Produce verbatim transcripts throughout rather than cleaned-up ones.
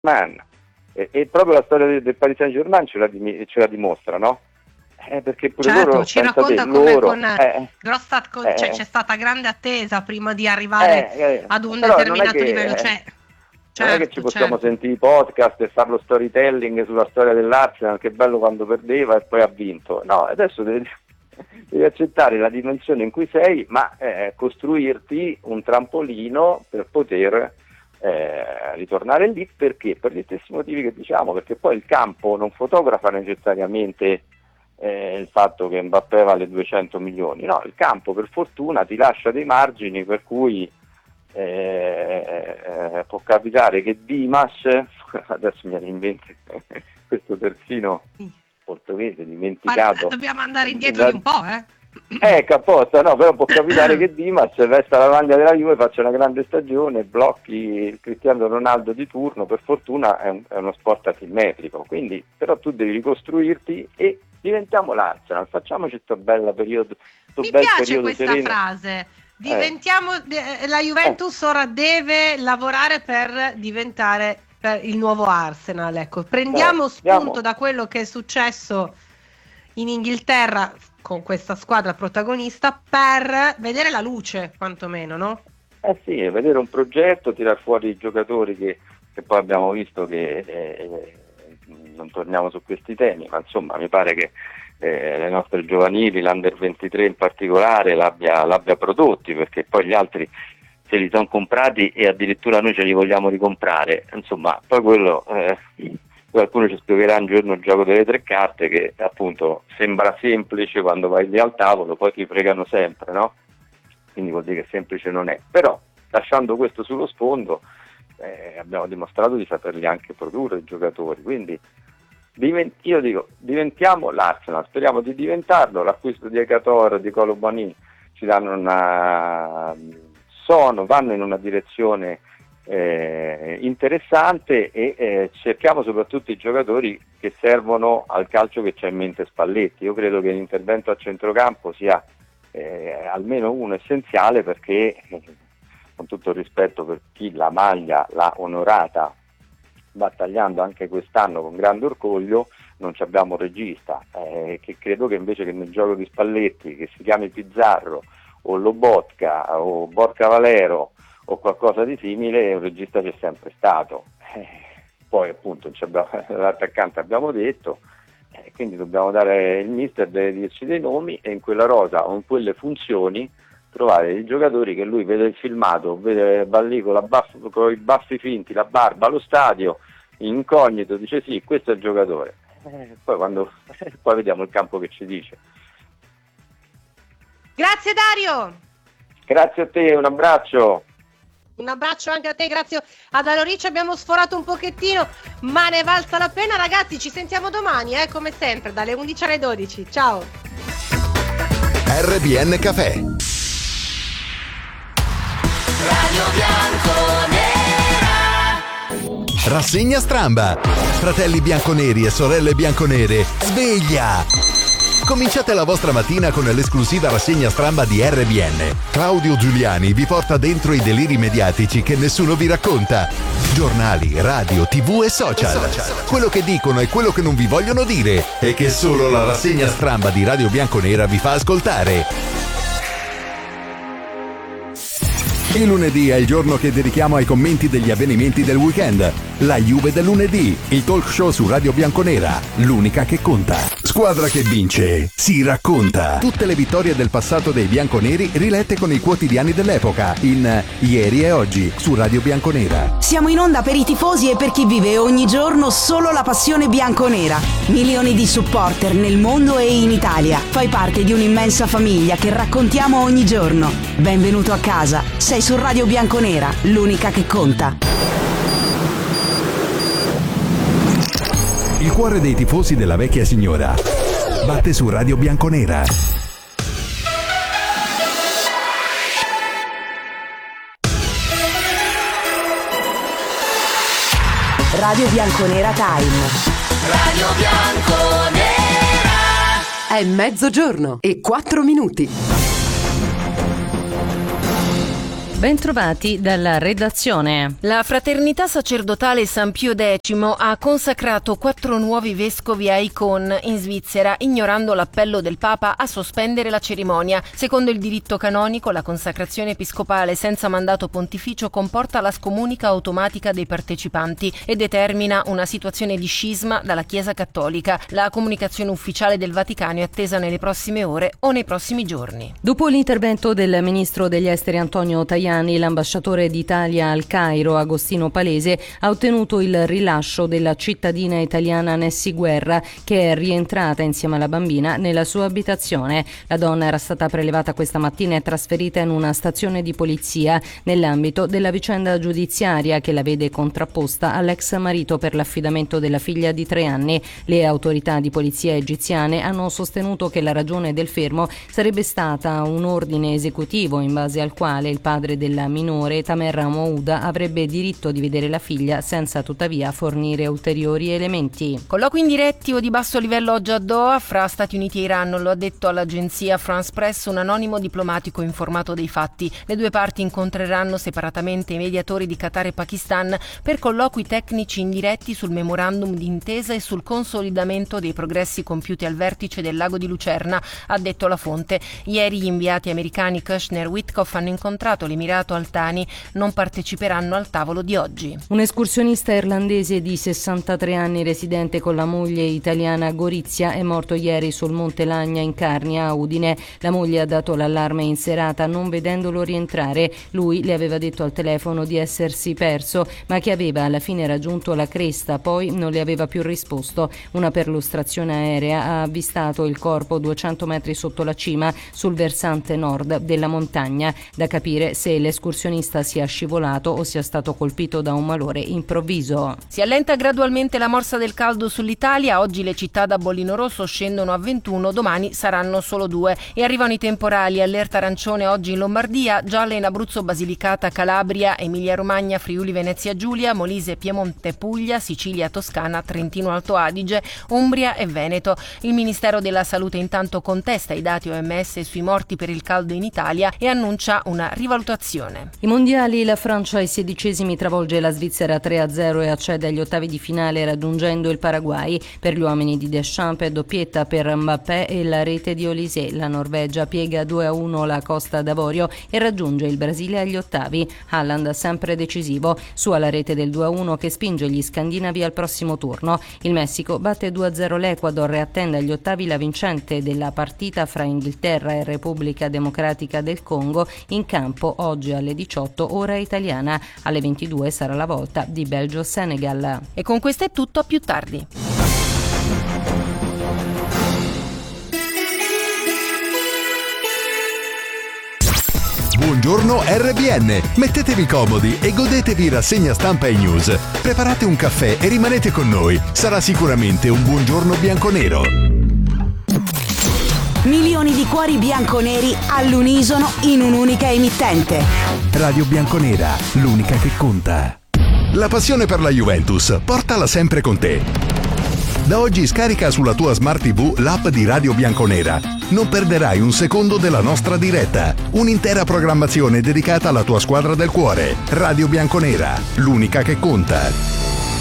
Saint-Germain, e, e proprio la storia del, del Paris Saint-Germain ce la, ce la dimostra, no? Eh, perché pure certo, loro, ci racconta come loro, con eh, Grossat con, eh, cioè, c'è stata grande attesa prima di arrivare eh, eh, ad un però determinato non è che, livello, cioè, non certo, è che ci possiamo certo. sentire i podcast e fare lo storytelling sulla storia dell'Arsenal, che bello quando perdeva e poi ha vinto. No, adesso devi, devi accettare la dimensione in cui sei, ma eh, costruirti un trampolino per poter eh, ritornare lì. Perché? Per gli stessi motivi che diciamo, perché poi il campo non fotografa necessariamente eh, il fatto che Mbappé vale duecento milioni, no, il campo per fortuna ti lascia dei margini per cui Eh, eh, può capitare che Dimas, adesso mi invento questo terzino portoghese dimenticato, Ma dobbiamo andare indietro da, di un po', eh? Ecco, apposta, no, però può capitare che Dimas vesta la maglia della Juve, faccia una grande stagione, blocchi il Cristiano Ronaldo di turno. Per fortuna è, un, è uno sport asimmetrico, quindi però tu devi ricostruirti e diventiamo l'Arsenal, facciamoci sto bel periodo, sto Mi bel piace periodo questa sereno. frase. Diventiamo eh. la Juventus eh. ora deve lavorare per diventare per il nuovo Arsenal, ecco. Prendiamo eh, spunto andiamo. da quello che è successo in Inghilterra con questa squadra protagonista per vedere la luce, quantomeno, no? Eh sì, vedere un progetto, tirar fuori i giocatori che, che poi abbiamo visto che eh, non torniamo su questi temi, ma insomma mi pare che Eh, le nostre giovanili, l'Under ventitré in particolare, l'abbia, l'abbia prodotti, perché poi gli altri se li sono comprati e addirittura noi ce li vogliamo ricomprare. Insomma, poi quello eh, qualcuno ci spiegherà un giorno il gioco delle tre carte, che appunto sembra semplice quando vai lì al tavolo, poi ti fregano sempre, no? Quindi vuol dire che semplice non è. Però lasciando questo sullo sfondo eh, abbiamo dimostrato di saperli anche produrre i giocatori, quindi io dico, diventiamo l'Arsenal, speriamo di diventarlo. L'acquisto di Ekator, di Colobani ci danno una sono, vanno in una direzione eh, interessante e eh, cerchiamo soprattutto i giocatori che servono al calcio che c'è in mente Spalletti. Io credo che l'intervento a centrocampo sia eh, almeno uno essenziale, perché eh, con tutto il rispetto per chi la maglia l'ha onorata battagliando anche quest'anno con grande orgoglio, non ci abbiamo un regista, eh, che credo che invece che nel gioco di Spalletti, che si chiami Pizzarro o Lobotka o Borca Valero o qualcosa di simile, un regista c'è sempre stato. Eh, poi appunto l'attaccante abbiamo detto, eh, quindi dobbiamo dare, il mister deve dirci dei nomi e in quella rosa o in quelle funzioni trovare dei giocatori che lui vede il filmato, vede Ballì con, la baff, con i baffi finti, la barba allo stadio, incognito, dice sì, questo è il giocatore. Eh, poi quando poi vediamo il campo che ci dice. Grazie Dario! Grazie a te, un abbraccio! Un abbraccio anche a te, grazie ad Alorici, abbiamo sforato un pochettino, ma ne valsa la pena. Ragazzi, ci sentiamo domani, eh, come sempre, dalle undici alle dodici. Ciao! R B N Café. Radio Bianconera. Rassegna stramba. Fratelli bianconeri e sorelle bianconere, sveglia! Cominciate la vostra mattina con l'esclusiva rassegna stramba di R B N. Claudio Giuliani vi porta dentro i deliri mediatici che nessuno vi racconta. Giornali, radio, tv e social. Quello che dicono e quello che non vi vogliono dire e che solo la rassegna stramba di Radio Bianconera vi fa ascoltare. Il lunedì è il giorno che dedichiamo ai commenti degli avvenimenti del weekend. La Juve del lunedì, il talk show su Radio Bianconera, l'unica che conta. Squadra che vince, si racconta. Tutte le vittorie del passato dei bianconeri rilette con i quotidiani dell'epoca, in Ieri e Oggi, su Radio Bianconera. Siamo in onda per i tifosi e per chi vive ogni giorno solo la passione bianconera. Milioni di supporter nel mondo e in Italia. Fai parte di un'immensa famiglia che raccontiamo ogni giorno. Benvenuto a casa. Sei su Radio Bianconera, l'unica che conta. Il cuore dei tifosi della vecchia signora batte su Radio Bianconera. Radio Bianconera Time. Radio Bianconera. È mezzogiorno e quattro minuti. Bentrovati dalla redazione. La Fraternità Sacerdotale San Pio X ha consacrato quattro nuovi vescovi a Icon in Svizzera, ignorando l'appello del Papa a sospendere la cerimonia. Secondo il diritto canonico, la consacrazione episcopale senza mandato pontificio comporta la scomunica automatica dei partecipanti e determina una situazione di scisma dalla Chiesa Cattolica. La comunicazione ufficiale del Vaticano è attesa nelle prossime ore o nei prossimi giorni. Dopo l'intervento del ministro degli esteri Antonio Tajani, l'ambasciatore d'Italia al Cairo, Agostino Palese, ha ottenuto il rilascio della cittadina italiana Nessi Guerra, che è rientrata insieme alla bambina nella sua abitazione. La donna era stata prelevata questa mattina e trasferita in una stazione di polizia nell'ambito della vicenda giudiziaria che la vede contrapposta all'ex marito per l'affidamento della figlia di tre anni. Le autorità di polizia egiziane hanno sostenuto che la ragione del fermo sarebbe stata un ordine esecutivo in base al quale il padre della minore, Tamer Mouda, avrebbe diritto di vedere la figlia senza tuttavia fornire ulteriori elementi. Colloqui indiretti o di basso livello oggi a Doha fra Stati Uniti e Iran, lo ha detto all'agenzia France Press un anonimo diplomatico informato dei fatti. Le due parti incontreranno separatamente i mediatori di Qatar e Pakistan per colloqui tecnici indiretti sul memorandum d'intesa e sul consolidamento dei progressi compiuti al vertice del lago di Lucerna, ha detto la fonte. Ieri gli inviati americani Kushner e Witkoff hanno incontrato l'Emirato Altani, non parteciperanno al tavolo di oggi. Un escursionista irlandese di sessantatré anni residente con la moglie italiana a Gorizia è morto ieri sul Monte Lagna in Carnia a Udine. La moglie ha dato l'allarme in serata non vedendolo rientrare. Lui le aveva detto al telefono di essersi perso, ma che aveva alla fine raggiunto la cresta, poi non le aveva più risposto. Una perlustrazione aerea ha avvistato il corpo duecento metri sotto la cima sul versante nord della montagna. Da capire se l'escursionista sia scivolato o sia stato colpito da un malore improvviso. Si allenta gradualmente la morsa del caldo sull'Italia. Oggi le città da bollino rosso scendono a ventuno, domani saranno solo due e arrivano i temporali. Allerta arancione oggi in Lombardia, gialla in Abruzzo, Basilicata, Calabria, Emilia Romagna, Friuli Venezia Giulia, Molise, Piemonte, Puglia, Sicilia, Toscana, Trentino Alto Adige, Umbria e Veneto. Il Ministero della Salute intanto contesta i dati O M S sui morti per il caldo in Italia e annuncia una rivalutazione. I mondiali, la Francia ai sedicesimi travolge la Svizzera tre a zero e accede agli ottavi di finale raggiungendo il Paraguay. Per gli uomini di Deschamps è doppietta per Mbappé e la rete di Olise. La Norvegia piega due a uno la Costa d'Avorio e raggiunge il Brasile agli ottavi. Haaland sempre decisivo, su alla rete del due a uno che spinge gli scandinavi al prossimo turno. Il Messico batte due a zero l'Ecuador e attende agli ottavi la vincente della partita fra Inghilterra e Repubblica Democratica del Congo, in campo oggi alle diciotto ora italiana. Alle ventidue sarà la volta di Belgio-Senegal. E con questo è tutto, a più tardi. Buongiorno R B N, mettetevi comodi e godetevi rassegna stampa e news. Preparate un caffè e rimanete con noi, sarà sicuramente un buongiorno bianconero. Milioni di cuori bianconeri all'unisono in un'unica emittente. Radio Bianconera, l'unica che conta. La passione per la Juventus, portala sempre con te. Da oggi scarica sulla tua Smart tivù l'app di Radio Bianconera. Non perderai un secondo della nostra diretta. Un'intera programmazione dedicata alla tua squadra del cuore. Radio Bianconera, l'unica che conta.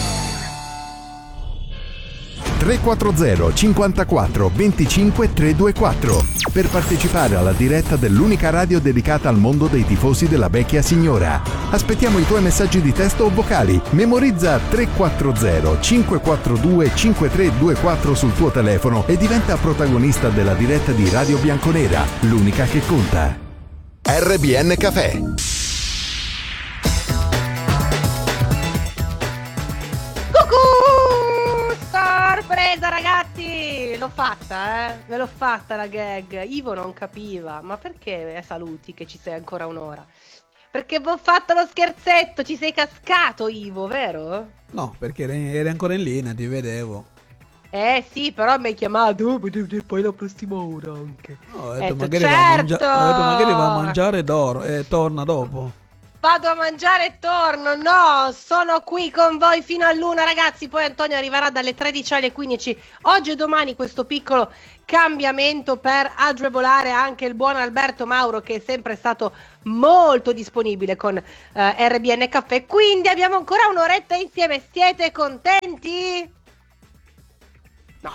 tre quattro zero cinquantaquattro venticinque trecentoventiquattro per partecipare alla diretta dell'unica radio dedicata al mondo dei tifosi della vecchia signora. Aspettiamo i tuoi messaggi di testo o vocali. Memorizza tre quattro zero cinque quattro due cinque tre due quattro sul tuo telefono e diventa protagonista della diretta di Radio Bianconera, l'unica che conta. R B N Café. Sorpresa ragazzi, l'ho fatta, eh, ve l'ho fatta la gag. Ivo non capiva, ma perché saluti che ci sei ancora un'ora? Perché vi ho fatto lo scherzetto, ci sei cascato Ivo, vero? No, perché eri ancora in linea, ti vedevo. Eh sì, però mi hai chiamato, poi la prossima ora anche. No, ho detto, Etto, magari, certo! va a mangia- ho detto magari va a mangiare d'oro e torna dopo. vado a mangiare e torno. No, sono qui con voi fino all'una, ragazzi. Poi Antonio arriverà dalle tredici alle quindici. Oggi e domani questo piccolo cambiamento per agevolare anche il buon Alberto Mauro, che è sempre stato molto disponibile con eh, R B N Caffè. Quindi abbiamo ancora un'oretta insieme. Siete contenti? No.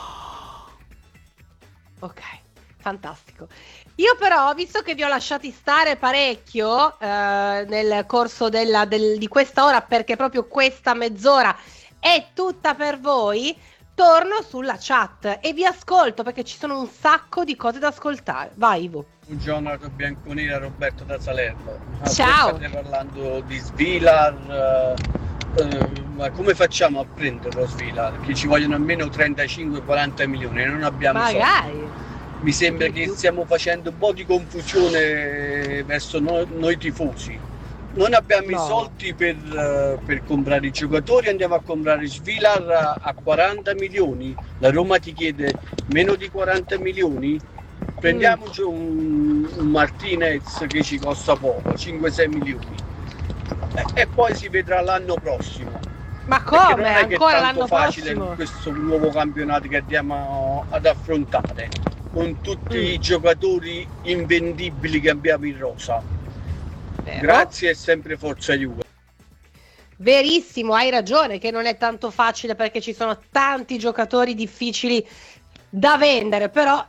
Ok, fantastico. Io però, visto che vi ho lasciati stare parecchio eh, nel corso della, del, di questa ora, perché proprio questa mezz'ora è tutta per voi, torno sulla chat e vi ascolto perché ci sono un sacco di cose da ascoltare. Vai Ivo. Buongiorno Bianconera, Roberto da Salerno. Ciao. State parlando di Svilar, eh, eh, ma come facciamo a prenderlo Svilar? Che ci vogliono almeno trentacinque quaranta milioni, non abbiamo Magari. soldi. Mi sembra che stiamo facendo un po' di confusione verso noi, noi tifosi. Non abbiamo no. i soldi per, uh, per comprare i giocatori, andiamo a comprare Svilar a, a quaranta milioni. La Roma ti chiede meno di quaranta milioni. Prendiamoci mm. un, un Martinez che ci costa poco, cinque sei milioni. E, e poi si vedrà l'anno prossimo. Ma come? Non è ancora che è l'anno facile prossimo? Questo nuovo campionato che andiamo ad affrontare con tutti mm. i giocatori invendibili che abbiamo in rosa. Vero? Grazie e sempre forza Juve. Verissimo, hai ragione che non è tanto facile perché ci sono tanti giocatori difficili da vendere, però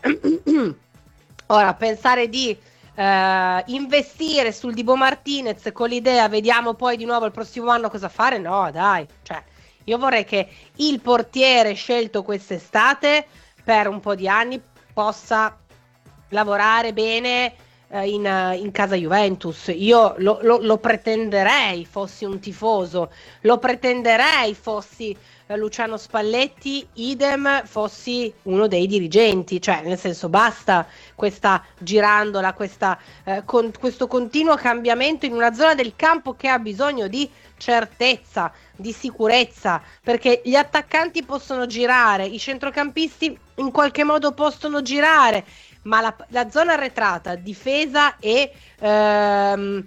ora pensare di eh, investire sul Dibu Martinez con l'idea vediamo poi di nuovo il prossimo anno cosa fare, no dai, cioè io vorrei che il portiere scelto quest'estate per un po' di anni possa lavorare bene eh, in, in casa Juventus. Io lo, lo, lo pretenderei fossi un tifoso, lo pretenderei fossi eh, Luciano Spalletti, idem fossi uno dei dirigenti, cioè nel senso basta questa girandola, questa, eh, con, questo continuo cambiamento in una zona del campo che ha bisogno di certezza, di sicurezza, perché gli attaccanti possono girare, i centrocampisti in qualche modo possono girare, ma la, la zona arretrata, difesa e ehm,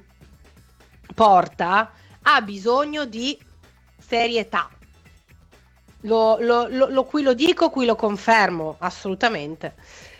porta ha bisogno di serietà. Lo, lo, lo, lo, qui lo dico, qui lo confermo, assolutamente.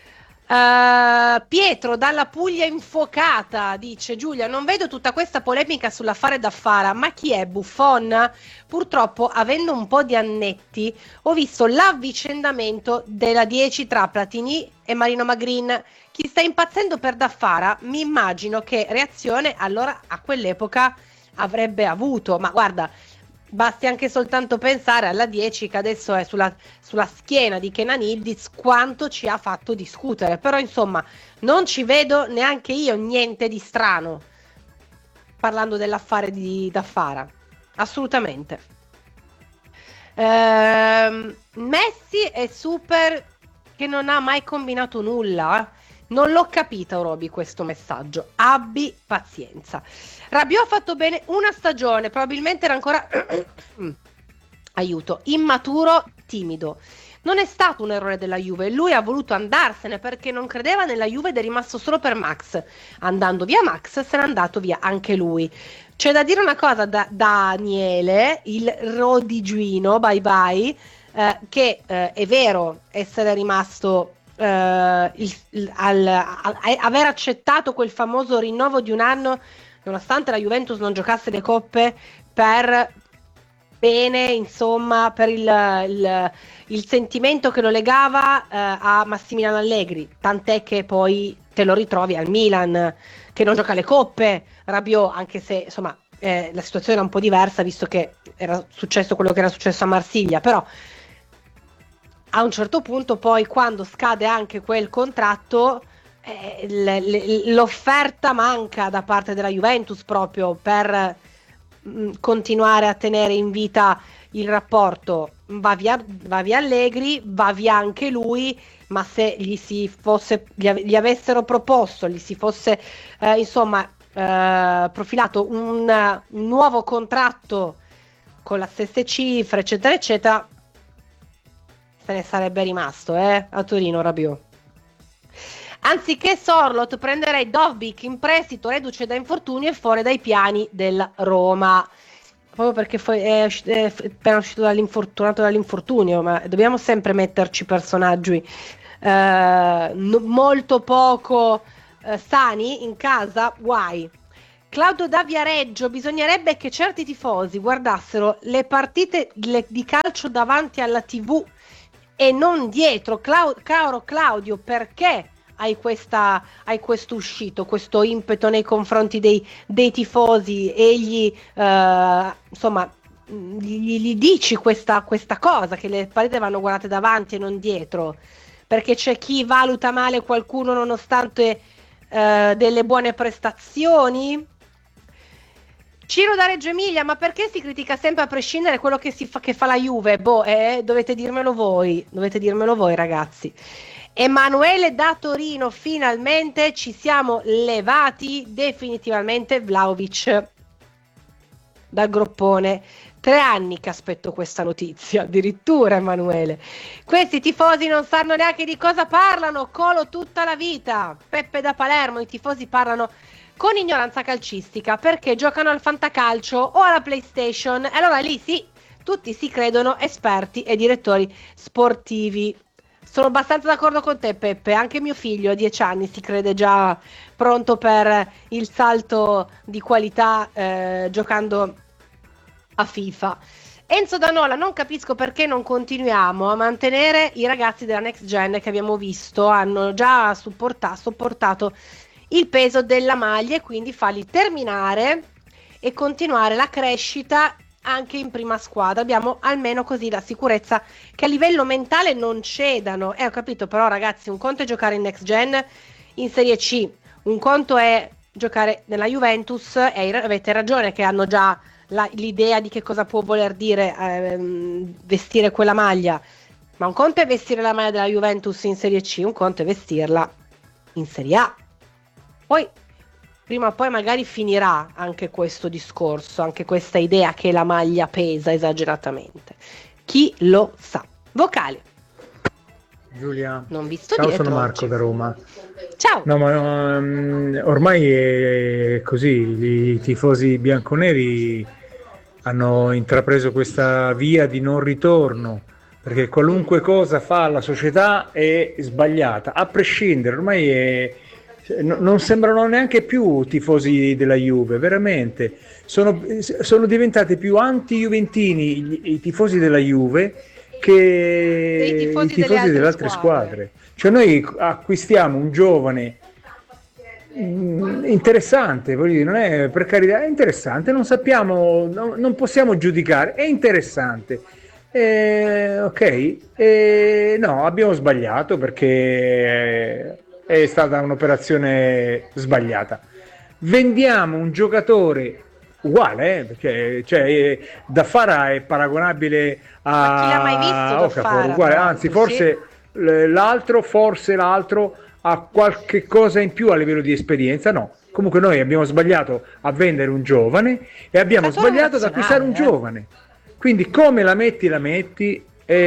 Uh, Pietro dalla Puglia infuocata dice: Giulia, non vedo tutta questa polemica sull'affare Daffara, ma chi è Buffon? Purtroppo, avendo un po' di annetti, ho visto l'avvicendamento della dieci tra Platini e Marino Magrin. Chi sta impazzendo per Daffara, mi immagino che reazione allora a quell'epoca avrebbe avuto, ma guarda, basti anche soltanto pensare alla dieci che adesso è sulla, sulla schiena di Kenan Yildiz, quanto ci ha fatto discutere. Però insomma non ci vedo neanche io niente di strano parlando dell'affare di Daffara, assolutamente. ehm, Messi è super che non ha mai combinato nulla. Non l'ho capita, Roby, questo messaggio. Abbi pazienza. Rabiot ha fatto bene una stagione, probabilmente era ancora aiuto, immaturo, timido. Non è stato un errore della Juve, lui ha voluto andarsene perché non credeva nella Juve ed è rimasto solo per Max. Andando via Max, se n'è andato via anche lui. C'è da dire una cosa da Daniele, il rodigiuino, bye bye, eh, che eh, è vero essere rimasto Uh, il, il, al, al, aver accettato quel famoso rinnovo di un anno nonostante la Juventus non giocasse le coppe per bene, insomma, per il, il, il sentimento che lo legava uh, a Massimiliano Allegri, tant'è che poi te lo ritrovi al Milan che non gioca le coppe, Rabiot, anche se insomma eh, la situazione era un po' diversa visto che era successo quello che era successo a Marsiglia, però a un certo punto poi quando scade anche quel contratto eh, l- l- l'offerta manca da parte della Juventus proprio per mh, continuare a tenere in vita il rapporto. Va via, va via Allegri, va via anche lui, ma se gli si fosse gli, ave- gli avessero proposto, gli si fosse eh, insomma eh, profilato un, un nuovo contratto con le stesse cifre eccetera eccetera, se ne sarebbe rimasto eh, a Torino Rabiot. Anziché Sorloth prenderei Dovbyk in prestito, reduce da infortunio e fuori dai piani del Roma. Proprio perché fu- è, usci- è f- appena uscito dall'infortunato dall'infortunio, ma dobbiamo sempre metterci personaggi eh, no- molto poco eh, sani in casa, guai. Claudio da Viareggio, bisognerebbe che certi tifosi guardassero le partite le- di calcio davanti alla tivù e non dietro. Clau- caro Claudio, perché hai questa hai questo uscito, questo impeto nei confronti dei, dei tifosi e gli eh, insomma gli, gli dici questa, questa cosa, che le partite vanno guardate davanti e non dietro, perché c'è chi valuta male qualcuno nonostante eh, delle buone prestazioni. Ciro da Reggio Emilia, ma perché si critica sempre a prescindere quello che, si fa, che fa la Juve? Boh, eh, dovete dirmelo voi, dovete dirmelo voi ragazzi. Emanuele da Torino, finalmente ci siamo levati definitivamente Vlahovic dal groppone. Tre anni che aspetto questa notizia, addirittura Emanuele. Questi tifosi non sanno neanche di cosa parlano, Colo tutta la vita. Peppe da Palermo, i tifosi parlano con ignoranza calcistica perché giocano al fantacalcio o alla PlayStation. Allora lì sì, tutti si credono esperti e direttori sportivi. Sono abbastanza d'accordo con te Peppe, anche mio figlio a dieci anni si crede già pronto per il salto di qualità eh, giocando a FIFA. Enzo Danola, non capisco perché non continuiamo a mantenere i ragazzi della Next Gen che abbiamo visto, hanno già supporta- sopportato il peso della maglia e quindi farli terminare e continuare la crescita anche in prima squadra. Abbiamo almeno così la sicurezza che a livello mentale non cedano. Eh, ho capito, però ragazzi, un conto è giocare in Next Gen in Serie C, un conto è giocare nella Juventus, e avete ragione che hanno già la, l'idea di che cosa può voler dire ehm, vestire quella maglia, ma un conto è vestire la maglia della Juventus in Serie C, un conto è vestirla in Serie A. Poi prima o poi magari finirà anche questo discorso, anche questa idea che la maglia pesa esageratamente. Chi lo sa? Vocale. Giulia, non visto ciao, dietro sono Marco oggi. da Roma. Ciao. No, ma um, ormai è così, i tifosi bianconeri hanno intrapreso questa via di non ritorno, perché qualunque cosa fa la società è sbagliata, a prescindere, ormai è... non sembrano neanche più tifosi della Juve, veramente sono, sono diventati più anti-juventini i, i tifosi della Juve che i tifosi, i tifosi delle delle altre altre squadre. squadre. Cioè noi acquistiamo un giovane mh, interessante, voglio dire, non è per carità, è interessante, non sappiamo, no, non possiamo giudicare, è interessante. Eh, ok, eh, no, abbiamo sbagliato perché è stata un'operazione sbagliata. Vendiamo un giocatore uguale, eh, perché cioè, eh, Daffara è paragonabile a Ma chi l'ha mai visto Okafor, Daffara, uguale, tra anzi l'altro, forse l- l'altro, forse l'altro ha qualche cosa in più a livello di esperienza, no. Comunque noi abbiamo sbagliato a vendere un giovane e abbiamo Fattore sbagliato ad acquistare un razionale, eh. giovane. Quindi come la metti, la metti,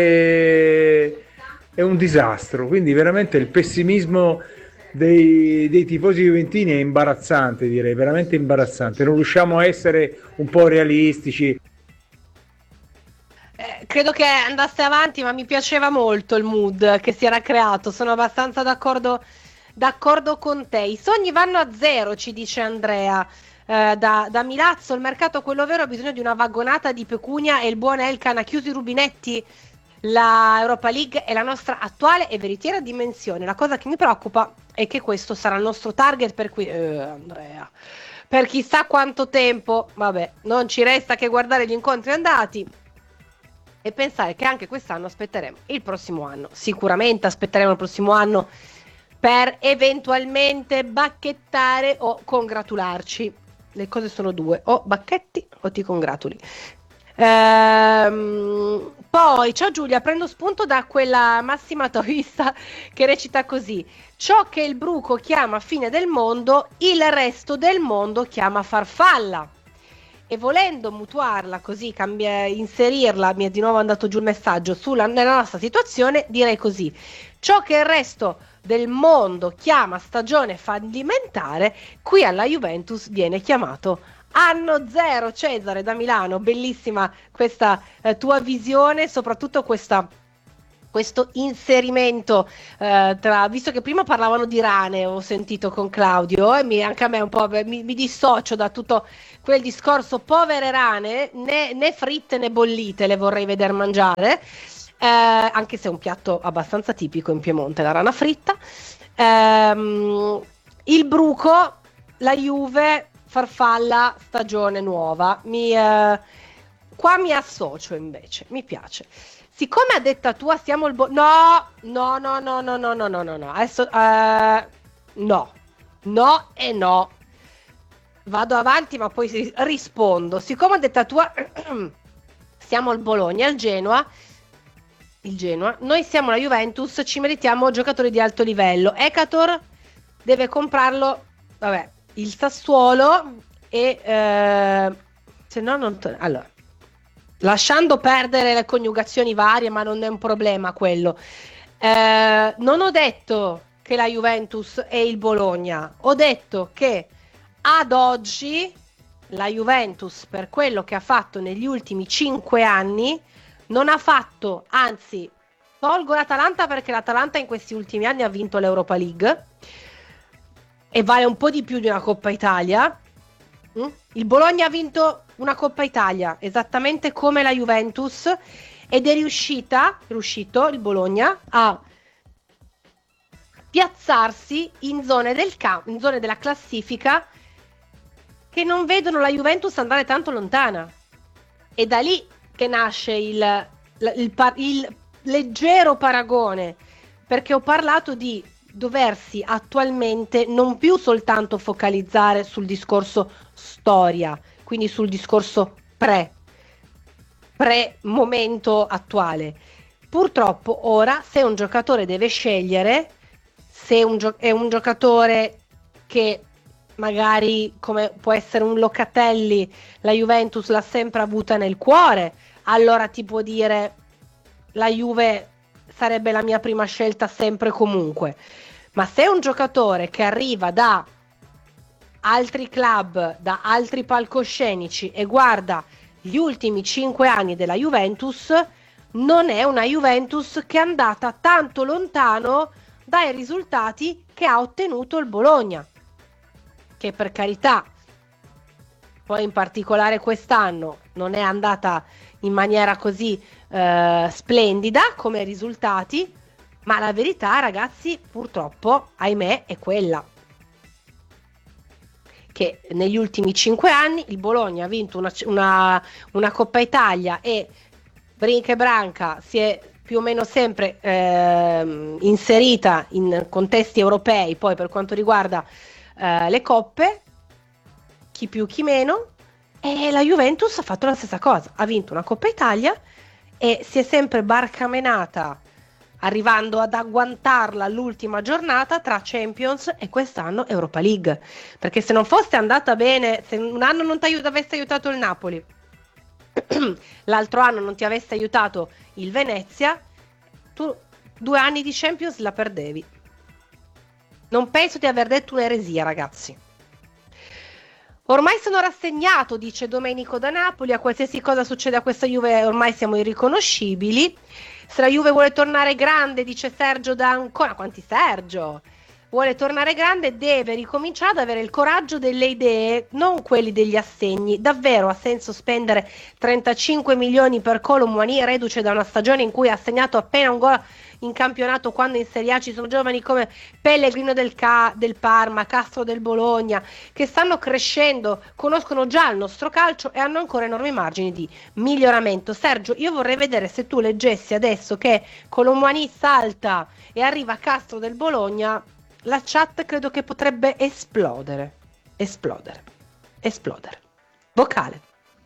è, è un disastro. Quindi veramente il pessimismo dei, dei tifosi juventini è imbarazzante, direi, veramente imbarazzante. Non riusciamo a essere un po' realistici. Eh, credo che andasse avanti, ma mi piaceva molto il mood che si era creato. Sono abbastanza d'accordo, d'accordo con te. I sogni vanno a zero, ci dice Andrea. Eh, da, da Milazzo, il mercato quello vero ha bisogno di una vagonata di pecunia e il buon Elkan ha chiuso i rubinetti. La Europa League è la nostra attuale e veritiera dimensione. La cosa che mi preoccupa è che questo sarà il nostro target per cui eh, Andrea, per chissà quanto tempo. Vabbè, non ci resta che guardare gli incontri andati e pensare che anche quest'anno aspetteremo il prossimo anno. Sicuramente aspetteremo il prossimo anno per eventualmente bacchettare o congratularci. Le cose sono due: o bacchetti o ti congratuli. Ehm, poi, ciao Giulia, prendo spunto da quella massima taoista che recita così: ciò che il bruco chiama fine del mondo, il resto del mondo chiama farfalla. E volendo mutuarla così, cambia, inserirla, mi è di nuovo andato giù il messaggio, sulla, nella nostra situazione, direi così: ciò che il resto del mondo chiama stagione fallimentare, qui alla Juventus viene chiamato anno zero. Cesare da Milano, bellissima questa eh, tua visione, soprattutto questa questo inserimento eh, tra, visto che prima parlavano di rane, ho sentito con Claudio, e mi, anche a me un po' mi, mi dissocio da tutto quel discorso, povere rane, né, né fritte né bollite le vorrei vedere mangiare, eh, anche se è un piatto abbastanza tipico in Piemonte, la rana fritta. Ehm, il bruco, la Juve, farfalla, stagione nuova, mi, eh, qua mi associo invece, mi piace. Siccome a detta tua siamo il bo- no, no, no, no, no, no, no, no, no, no, adesso uh, no, no e no. Vado avanti ma poi rispondo. Siccome a detta tua siamo il Bologna, il Genoa, il Genoa, noi siamo la Juventus, ci meritiamo giocatori di alto livello. Ekator deve comprarlo, vabbè, il Sassuolo e uh, se no non to- allora lasciando perdere le coniugazioni varie, ma non è un problema quello. Eh, non ho detto che la Juventus è il Bologna, ho detto che ad oggi la Juventus, per quello che ha fatto negli ultimi cinque anni, non ha fatto, anzi, tolgo l'Atalanta perché l'Atalanta in questi ultimi anni ha vinto l'Europa League e vale un po' di più di una Coppa Italia. Il Bologna ha vinto una Coppa Italia esattamente come la Juventus ed è riuscita, riuscito il Bologna a piazzarsi in zone del campo, in zone della classifica che non vedono la Juventus andare tanto lontana. È da lì che nasce il, il, il, il leggero paragone, perché ho parlato di doversi attualmente non più soltanto focalizzare sul discorso storia, quindi sul discorso pre, pre momento attuale. Purtroppo ora, se un giocatore deve scegliere, se un gio- è un giocatore che magari, come può essere un Locatelli, la Juventus l'ha sempre avuta nel cuore, allora ti può dire la Juve sarebbe la mia prima scelta sempre e comunque. Ma se è un giocatore che arriva da altri club, da altri palcoscenici e guarda gli ultimi cinque anni della Juventus, non è una Juventus che è andata tanto lontano dai risultati che ha ottenuto il Bologna, che per carità poi in particolare quest'anno non è andata in maniera così eh, splendida come risultati, ma la verità, ragazzi, purtroppo, ahimè, è quella che negli ultimi cinque anni il Bologna ha vinto una, una, una Coppa Italia e Brinca e Branca si è più o meno sempre eh, inserita in contesti europei, poi per quanto riguarda eh, le coppe, chi più chi meno, e la Juventus ha fatto la stessa cosa, ha vinto una Coppa Italia e si è sempre barcamenata, arrivando ad agguantarla all'ultima giornata tra Champions e quest'anno Europa League, perché se non fosse andata bene, se un anno non ti aiut- avesse aiutato il Napoli, l'altro anno non ti avesse aiutato il Venezia, tu due anni di Champions la perdevi. Non penso di aver detto un'eresia, ragazzi. Ormai sono rassegnato, dice Domenico da Napoli, a qualsiasi cosa succede a questa Juve ormai siamo irriconoscibili. Se la Juve vuole tornare grande, dice Sergio da Ancona, quanti Sergio? Vuole tornare grande, deve ricominciare ad avere il coraggio delle idee, non quelli degli assegni. Davvero ha senso spendere trentacinque milioni per Kolo Muani, reduce da una stagione in cui ha segnato appena un gol in campionato, quando in Serie A ci sono giovani come Pellegrino del, Ca- del Parma, Castro del Bologna, che stanno crescendo, conoscono già il nostro calcio e hanno ancora enormi margini di miglioramento. Sergio, io vorrei vedere se tu leggessi adesso che Kolo Muani salta e arriva Castro del Bologna, la chat credo che potrebbe esplodere, esplodere, esplodere. Vocale.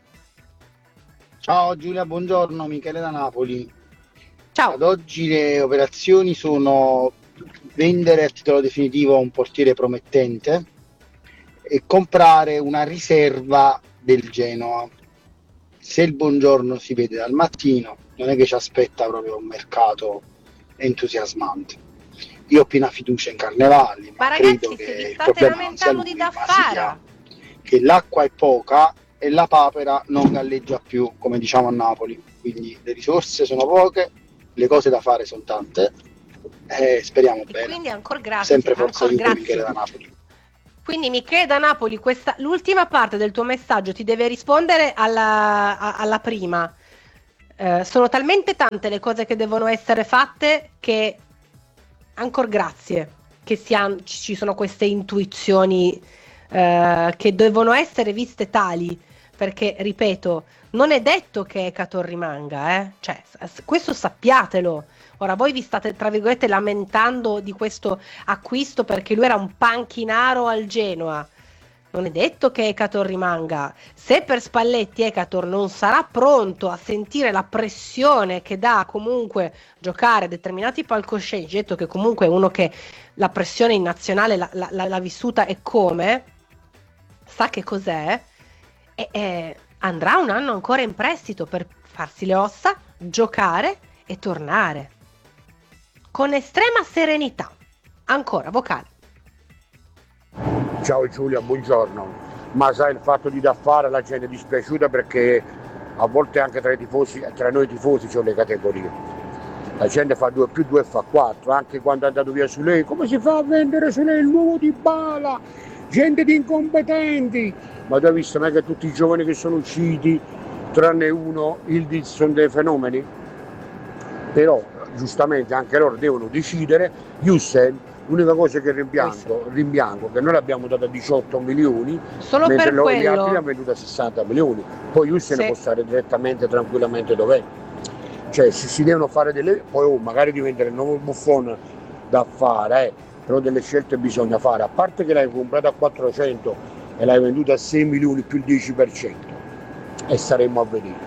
Ciao Giulia, buongiorno, Michele da Napoli. Ciao. Ad oggi le operazioni sono vendere a titolo definitivo un portiere promettente e comprare una riserva del Genoa. Se il Buongiorno si vede dal mattino, non è che ci aspetta proprio un mercato entusiasmante. io ho piena fiducia in Carnevali, ma, Ma credo ragazzi, se che vi il state problema non sia lamentando lui, di ma Daffara, sia che l'acqua è poca e la papera non galleggia più, come diciamo a Napoli. Quindi le risorse sono poche, le cose da fare sono tante, e speriamo e bene. quindi ancora grazie, Sempre Forza ancora Juve, Michele grazie. da Napoli. Quindi Michele da Napoli, questa, l'ultima parte del tuo messaggio ti deve rispondere alla, a- alla prima. Eh, sono talmente tante le cose che devono essere fatte che ancora grazie che sia- ci sono queste intuizioni eh, che devono essere viste tali, perché ripeto, non è detto che Ekator rimanga, eh? Cioè, s- questo sappiatelo. Ora voi vi state tra virgolette lamentando di questo acquisto perché lui era un panchinaro al Genoa. Non è detto che Ekator rimanga. Se per Spalletti Ekator non sarà pronto a sentire la pressione che dà comunque giocare determinati palcoscenici, detto che comunque è uno che la pressione in nazionale l'ha, l'ha- l'ha vissuta e come, sa che cos'è, e, e andrà un anno ancora in prestito per farsi le ossa, giocare e tornare. Con estrema serenità. Ancora, vocale. Ciao Giulia, buongiorno. Ma sai, il fatto di Daffara la gente è dispiaciuta perché a volte anche tra i tifosi, tra noi tifosi c'è le categorie. La gente fa due più due fa quattro, anche quando è andato via su lei. Come si fa a vendere su lei il nuovo Dybala? Gente di incompetenti. Ma tu hai visto mai che tutti i giovani che sono usciti, tranne uno, il sono dei fenomeni? Però giustamente anche loro devono decidere. Jussen, l'unica cosa che rimpiango, rimpiango che noi l'abbiamo dato a diciotto milioni, Solo mentre per loro, gli quello. altri l'hanno venduto a sessanta milioni. Poi Jussen Sì. può stare direttamente tranquillamente dov'è. Cioè si, si devono fare delle, poi oh, magari diventare il nuovo Buffon da fare, eh, però delle scelte bisogna fare, a parte che l'hai comprato a quattrocento e l'hai venduto a sei milioni più il dieci per cento e saremo a vedere.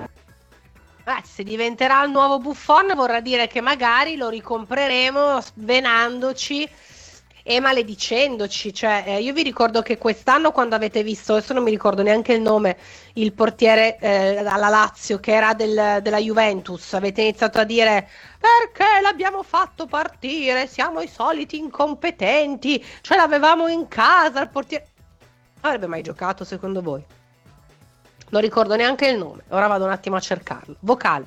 Eh, se diventerà il nuovo Buffon vorrà dire che magari lo ricompreremo svenandoci e maledicendoci. Cioè, eh, io vi ricordo che quest'anno, quando avete visto, adesso non mi ricordo neanche il nome, il portiere eh, alla Lazio che era del- della Juventus, avete iniziato a dire perché l'abbiamo fatto partire, siamo i soliti incompetenti, ce l'avevamo in casa il portiere. Non avrebbe mai giocato secondo voi? Non ricordo neanche il nome, ora vado un attimo a cercarlo. Vocale.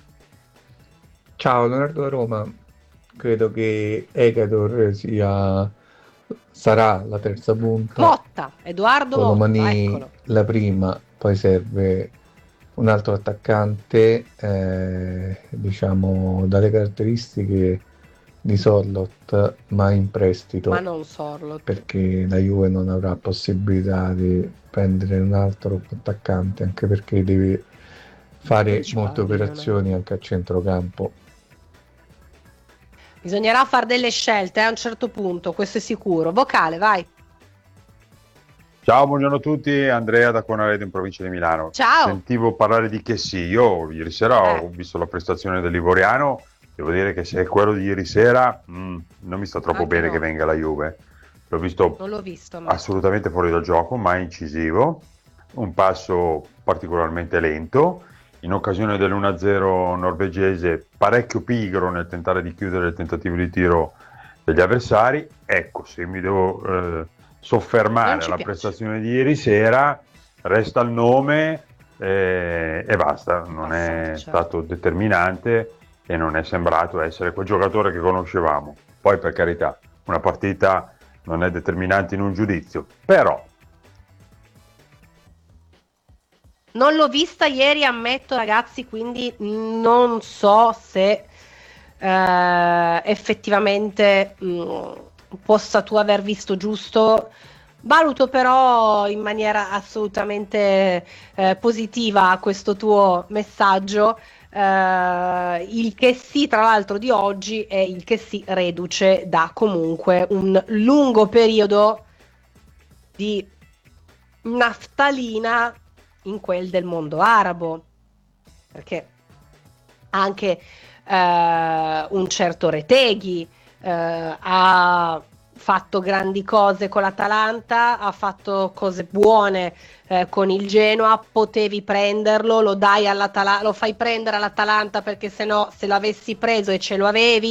Ciao, Leonardo da Roma. Credo che Ekator sia sarà la terza punta. Motta, Edoardo Motta, Colomani eccolo. la prima, poi serve un altro attaccante, eh, diciamo dalle caratteristiche di Sorloth, ma in prestito, Ma non Sorloth. perché la Juve non avrà possibilità di prendere un altro attaccante, anche perché deve fare Principali, molte non è- operazioni anche a centrocampo. Bisognerà fare delle scelte eh, a un certo punto, questo è sicuro. Vocale, vai. Ciao, buongiorno a tutti, Andrea da Conaredo in provincia di Milano. Ciao. Sentivo parlare di Chessy, io ieri sera Eh. ho visto la prestazione dell'Ivoriano, devo dire che se è quello di ieri sera mm, non mi sta troppo Anche bene no. che venga la Juve. L'ho visto Non l'ho visto, ma assolutamente fuori dal gioco, ma incisivo, un passo particolarmente lento, in occasione dell'uno a zero norvegese parecchio pigro nel tentare di chiudere il tentativo di tiro degli avversari. Ecco, se mi devo eh, Non soffermare ci alla piace. prestazione di ieri sera, resta il nome eh, e basta, non Basta, è certo. stato determinante e non è sembrato essere quel giocatore che conoscevamo. Poi, per carità, una partita non è determinante in un giudizio, però non l'ho vista ieri, ammetto ragazzi, quindi non so se eh, effettivamente mh, possa tu aver visto giusto. Valuto però in maniera assolutamente eh, positiva questo tuo messaggio. Eh, il che sì, tra l'altro, di oggi è il che sì reduce da comunque un lungo periodo di naftalina in quel del mondo arabo, perché anche eh, un certo Reteghi eh, ha fatto grandi cose con l'Atalanta, ha fatto cose buone eh, con il Genoa, potevi prenderlo, lo dai all'Atalanta, lo fai prendere all'Atalanta perché se no, se l'avessi preso e ce lo avevi,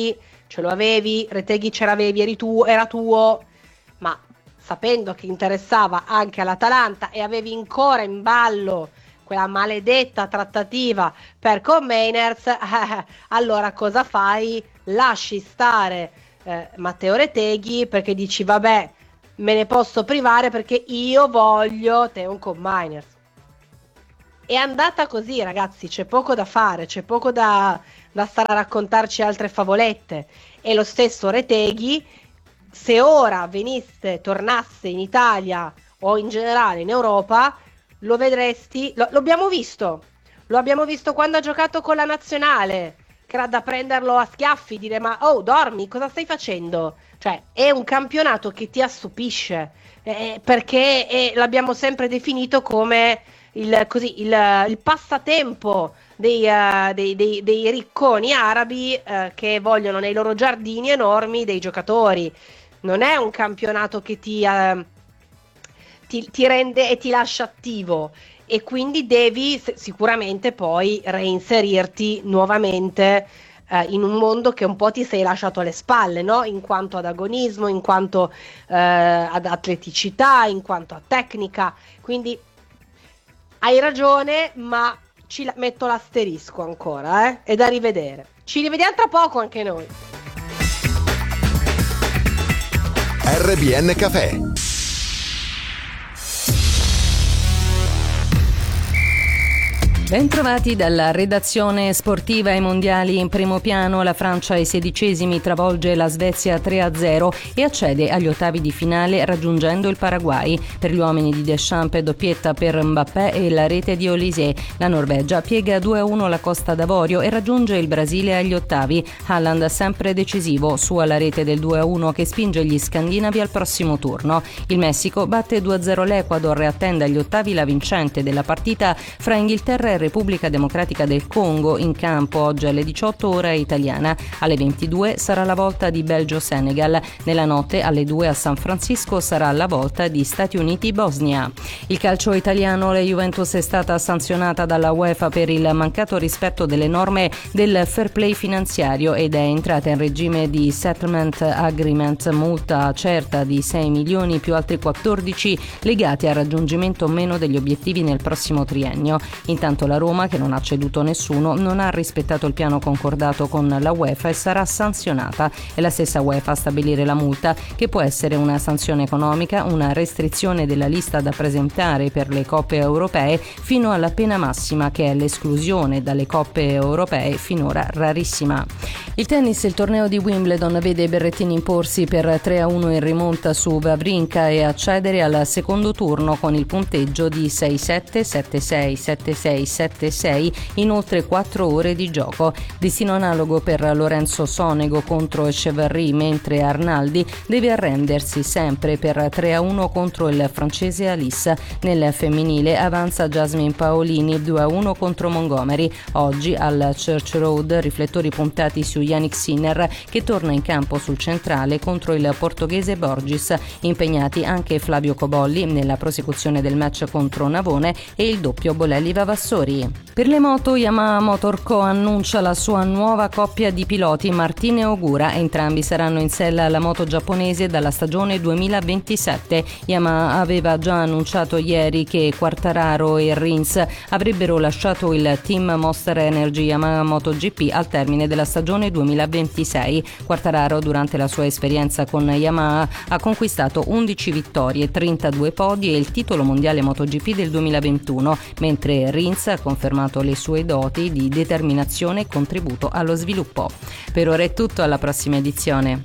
ce lo avevi, Retegui ce l'avevi, eri tu, era tuo, ma sapendo che interessava anche all'Atalanta e avevi ancora in ballo quella maledetta trattativa per Koop-Meiners, eh, allora cosa fai? Lasci stare eh, Matteo Retegui perché dici vabbè, me ne posso privare perché io voglio Teun Koop-Meiners. È andata così, ragazzi, c'è poco da fare, c'è poco da, da stare a raccontarci altre favolette. E lo stesso Retegui, se ora venisse, tornasse in Italia o in generale in Europa, lo vedresti, lo, lo abbiamo visto, lo abbiamo visto quando ha giocato con la nazionale, che era da prenderlo a schiaffi, dire ma oh dormi, cosa stai facendo? Cioè è un campionato che ti assopisce, eh, perché è, l'abbiamo sempre definito come il, così, il, il passatempo dei, uh, dei, dei, dei ricconi arabi uh, che vogliono nei loro giardini enormi dei giocatori. Non è un campionato che ti... Uh, Ti, ti rende e ti lascia attivo, e quindi devi sicuramente poi reinserirti nuovamente eh, in un mondo che un po' ti sei lasciato alle spalle, no? In quanto ad agonismo, in quanto eh, ad atleticità, in quanto a tecnica. Quindi hai ragione, ma ci la- metto l'asterisco ancora, eh? È da rivedere. Ci rivediamo tra poco anche noi. R B N Café. Bentrovati dalla redazione sportiva. Ai mondiali in primo piano, la Francia ai sedicesimi travolge la Svezia tre a zero e accede agli ottavi di finale raggiungendo il Paraguay. Per gli uomini di Deschamps doppietta per Mbappé e la rete di Olise. La Norvegia piega due a uno la Costa d'Avorio e raggiunge il Brasile agli ottavi. Haaland sempre decisivo, su alla rete del due a uno che spinge gli scandinavi al prossimo turno. Il Messico batte due a zero l'Ecuador e attende agli ottavi la vincente della partita fra Inghilterra e Repubblica Democratica del Congo, in campo oggi alle diciotto ora italiana. Alle ventidue sarà la volta di Belgio-Senegal. Nella notte alle due a San Francisco sarà la volta di Stati Uniti-Bosnia. Il calcio italiano, la Juventus è stata sanzionata dalla UEFA per il mancato rispetto delle norme del fair play finanziario ed è entrata in regime di settlement agreement, multa certa di sei milioni più altri quattordici legati al raggiungimento o meno degli obiettivi nel prossimo triennio. Intanto la Roma, che non ha ceduto nessuno, non ha rispettato il piano concordato con la UEFA e sarà sanzionata. È la stessa UEFA a stabilire la multa, che può essere una sanzione economica, una restrizione della lista da presentare per le coppe europee, fino alla pena massima, che è l'esclusione dalle coppe europee, finora rarissima. Il tennis, il torneo di Wimbledon vede Berrettini imporsi per tre a uno in rimonta su Wawrinka e accedere al secondo turno con il punteggio di sei sette, sette sei, sette sei, sette sei in oltre quattro ore di gioco. Destino analogo per Lorenzo Sonego contro Echeverry, mentre Arnaldi deve arrendersi sempre per tre a uno contro il francese Alice. Nel femminile avanza Jasmine Paolini due a uno contro Montgomery. Oggi al Church Road riflettori puntati su Yannick Sinner, che torna in campo sul centrale contro il portoghese Borges. Impegnati anche Flavio Cobolli nella prosecuzione del match contro Navone e il doppio Bolelli Vavassori. Per le moto, Yamaha Motor Co annuncia la sua nuova coppia di piloti, Martin e Ogura. Entrambi saranno in sella alla moto giapponese dalla stagione duemilaventisette. Yamaha aveva già annunciato ieri che Quartararo e Rins avrebbero lasciato il team Monster Energy Yamaha MotoGP al termine della stagione duemilaventisei. Quartararo, durante la sua esperienza con Yamaha, ha conquistato undici vittorie, trentadue podi e il titolo mondiale MotoGP del duemilaventuno, mentre Rins ha confermato le sue doti di determinazione e contributo allo sviluppo. Per ora è tutto, alla prossima edizione.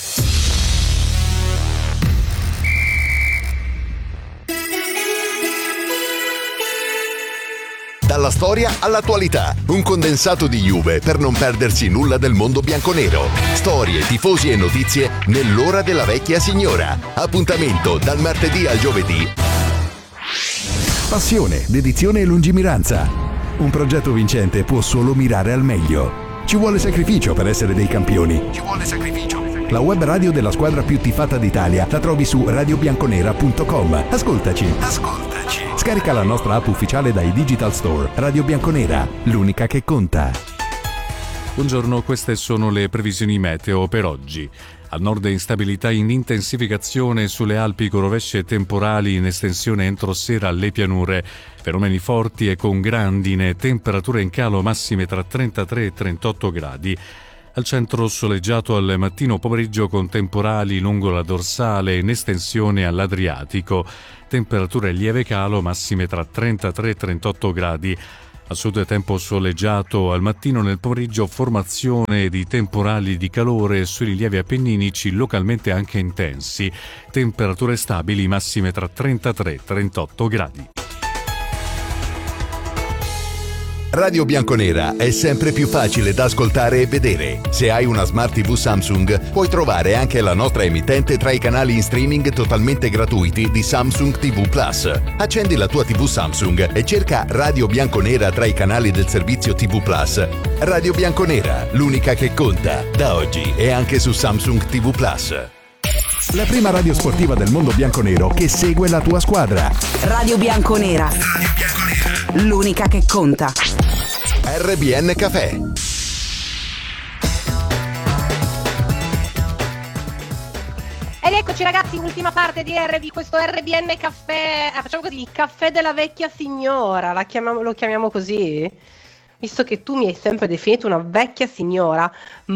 Dalla storia all'attualità, un condensato di Juve per non perdersi nulla del mondo bianconero. Storie, tifosi e notizie nell'ora della vecchia signora. Appuntamento dal martedì al giovedì. Passione, dedizione e lungimiranza. Un progetto vincente può solo mirare al meglio. Ci vuole sacrificio per essere dei campioni. Ci vuole sacrificio. La web radio della squadra più tifata d'Italia la trovi su radio bianconera punto com. Ascoltaci. Ascoltaci. Scarica la nostra app ufficiale dai Digital Store. Radio Bianconera, l'unica che conta. Buongiorno, queste sono le previsioni meteo per oggi. Al nord instabilità in intensificazione sulle Alpi con rovesce temporali in estensione entro sera alle pianure, fenomeni forti e con grandine, temperature in calo massime tra trentatré e trentotto gradi. Al centro soleggiato al mattino pomeriggio con temporali lungo la dorsale in estensione all'Adriatico, temperature lieve calo massime tra trentatré e trentotto gradi. Al sud tempo soleggiato, al mattino nel pomeriggio formazione di temporali di calore sui rilievi appenninici localmente anche intensi, temperature stabili massime tra trentatré e trentotto gradi. Radio Bianconera è sempre più facile da ascoltare e vedere. Se hai una Smart tivù Samsung, puoi trovare anche la nostra emittente tra i canali in streaming totalmente gratuiti di Samsung tivù Plus. Accendi la tua tivù Samsung e cerca Radio Bianconera tra i canali del servizio tivù Plus. Radio Bianconera, l'unica che conta, da oggi e anche su Samsung tivù Plus. La prima radio sportiva del mondo bianconero che segue la tua squadra. Radio Bianconera. L'unica che conta. R B N Café. Ed eccoci ragazzi, ultima parte di R B, questo R B N Caffè, ah, facciamo così, il caffè della vecchia signora, la chiamiamo, lo chiamiamo così? Visto che tu mi hai sempre definito una vecchia signora,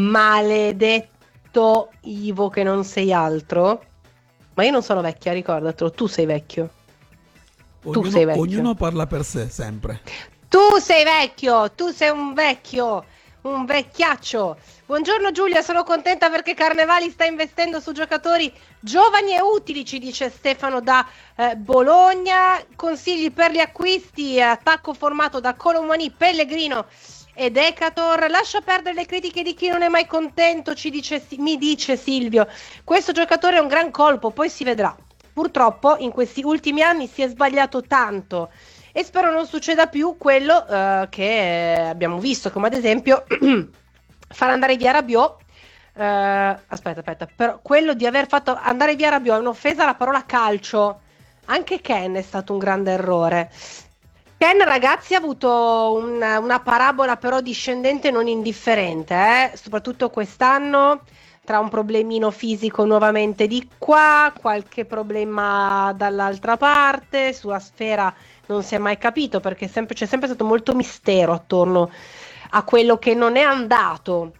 maledetto Ivo che non sei altro, ma io non sono vecchia, ricordatelo, tu sei vecchio. Ognuno, tu sei vecchio. Ognuno parla per sé, sempre. Tu sei vecchio, tu sei un vecchio, un vecchiaccio. Buongiorno Giulia, sono contenta perché Carnevali sta investendo su giocatori giovani e utili, ci dice Stefano da eh, Bologna. Consigli per gli acquisti, attacco formato da Kolo Muani, Pellegrino e Decator. Lascia perdere le critiche di chi non è mai contento, ci dice, mi dice Silvio. Questo giocatore è un gran colpo, poi si vedrà. Purtroppo in questi ultimi anni si è sbagliato tanto e spero non succeda più quello uh, che abbiamo visto, come ad esempio far andare via Rabiot. Uh, aspetta, aspetta, però quello di aver fatto andare via Rabiot è un'offesa alla parola calcio. Anche Ken è stato un grande errore. Ken, ragazzi, ha avuto un, una parabola però discendente non indifferente, eh? Soprattutto quest'anno, tra un problemino fisico nuovamente di qua, qualche problema dall'altra parte, sulla sfera non si è mai capito perché sempre, c'è sempre stato molto mistero attorno a quello che non è andato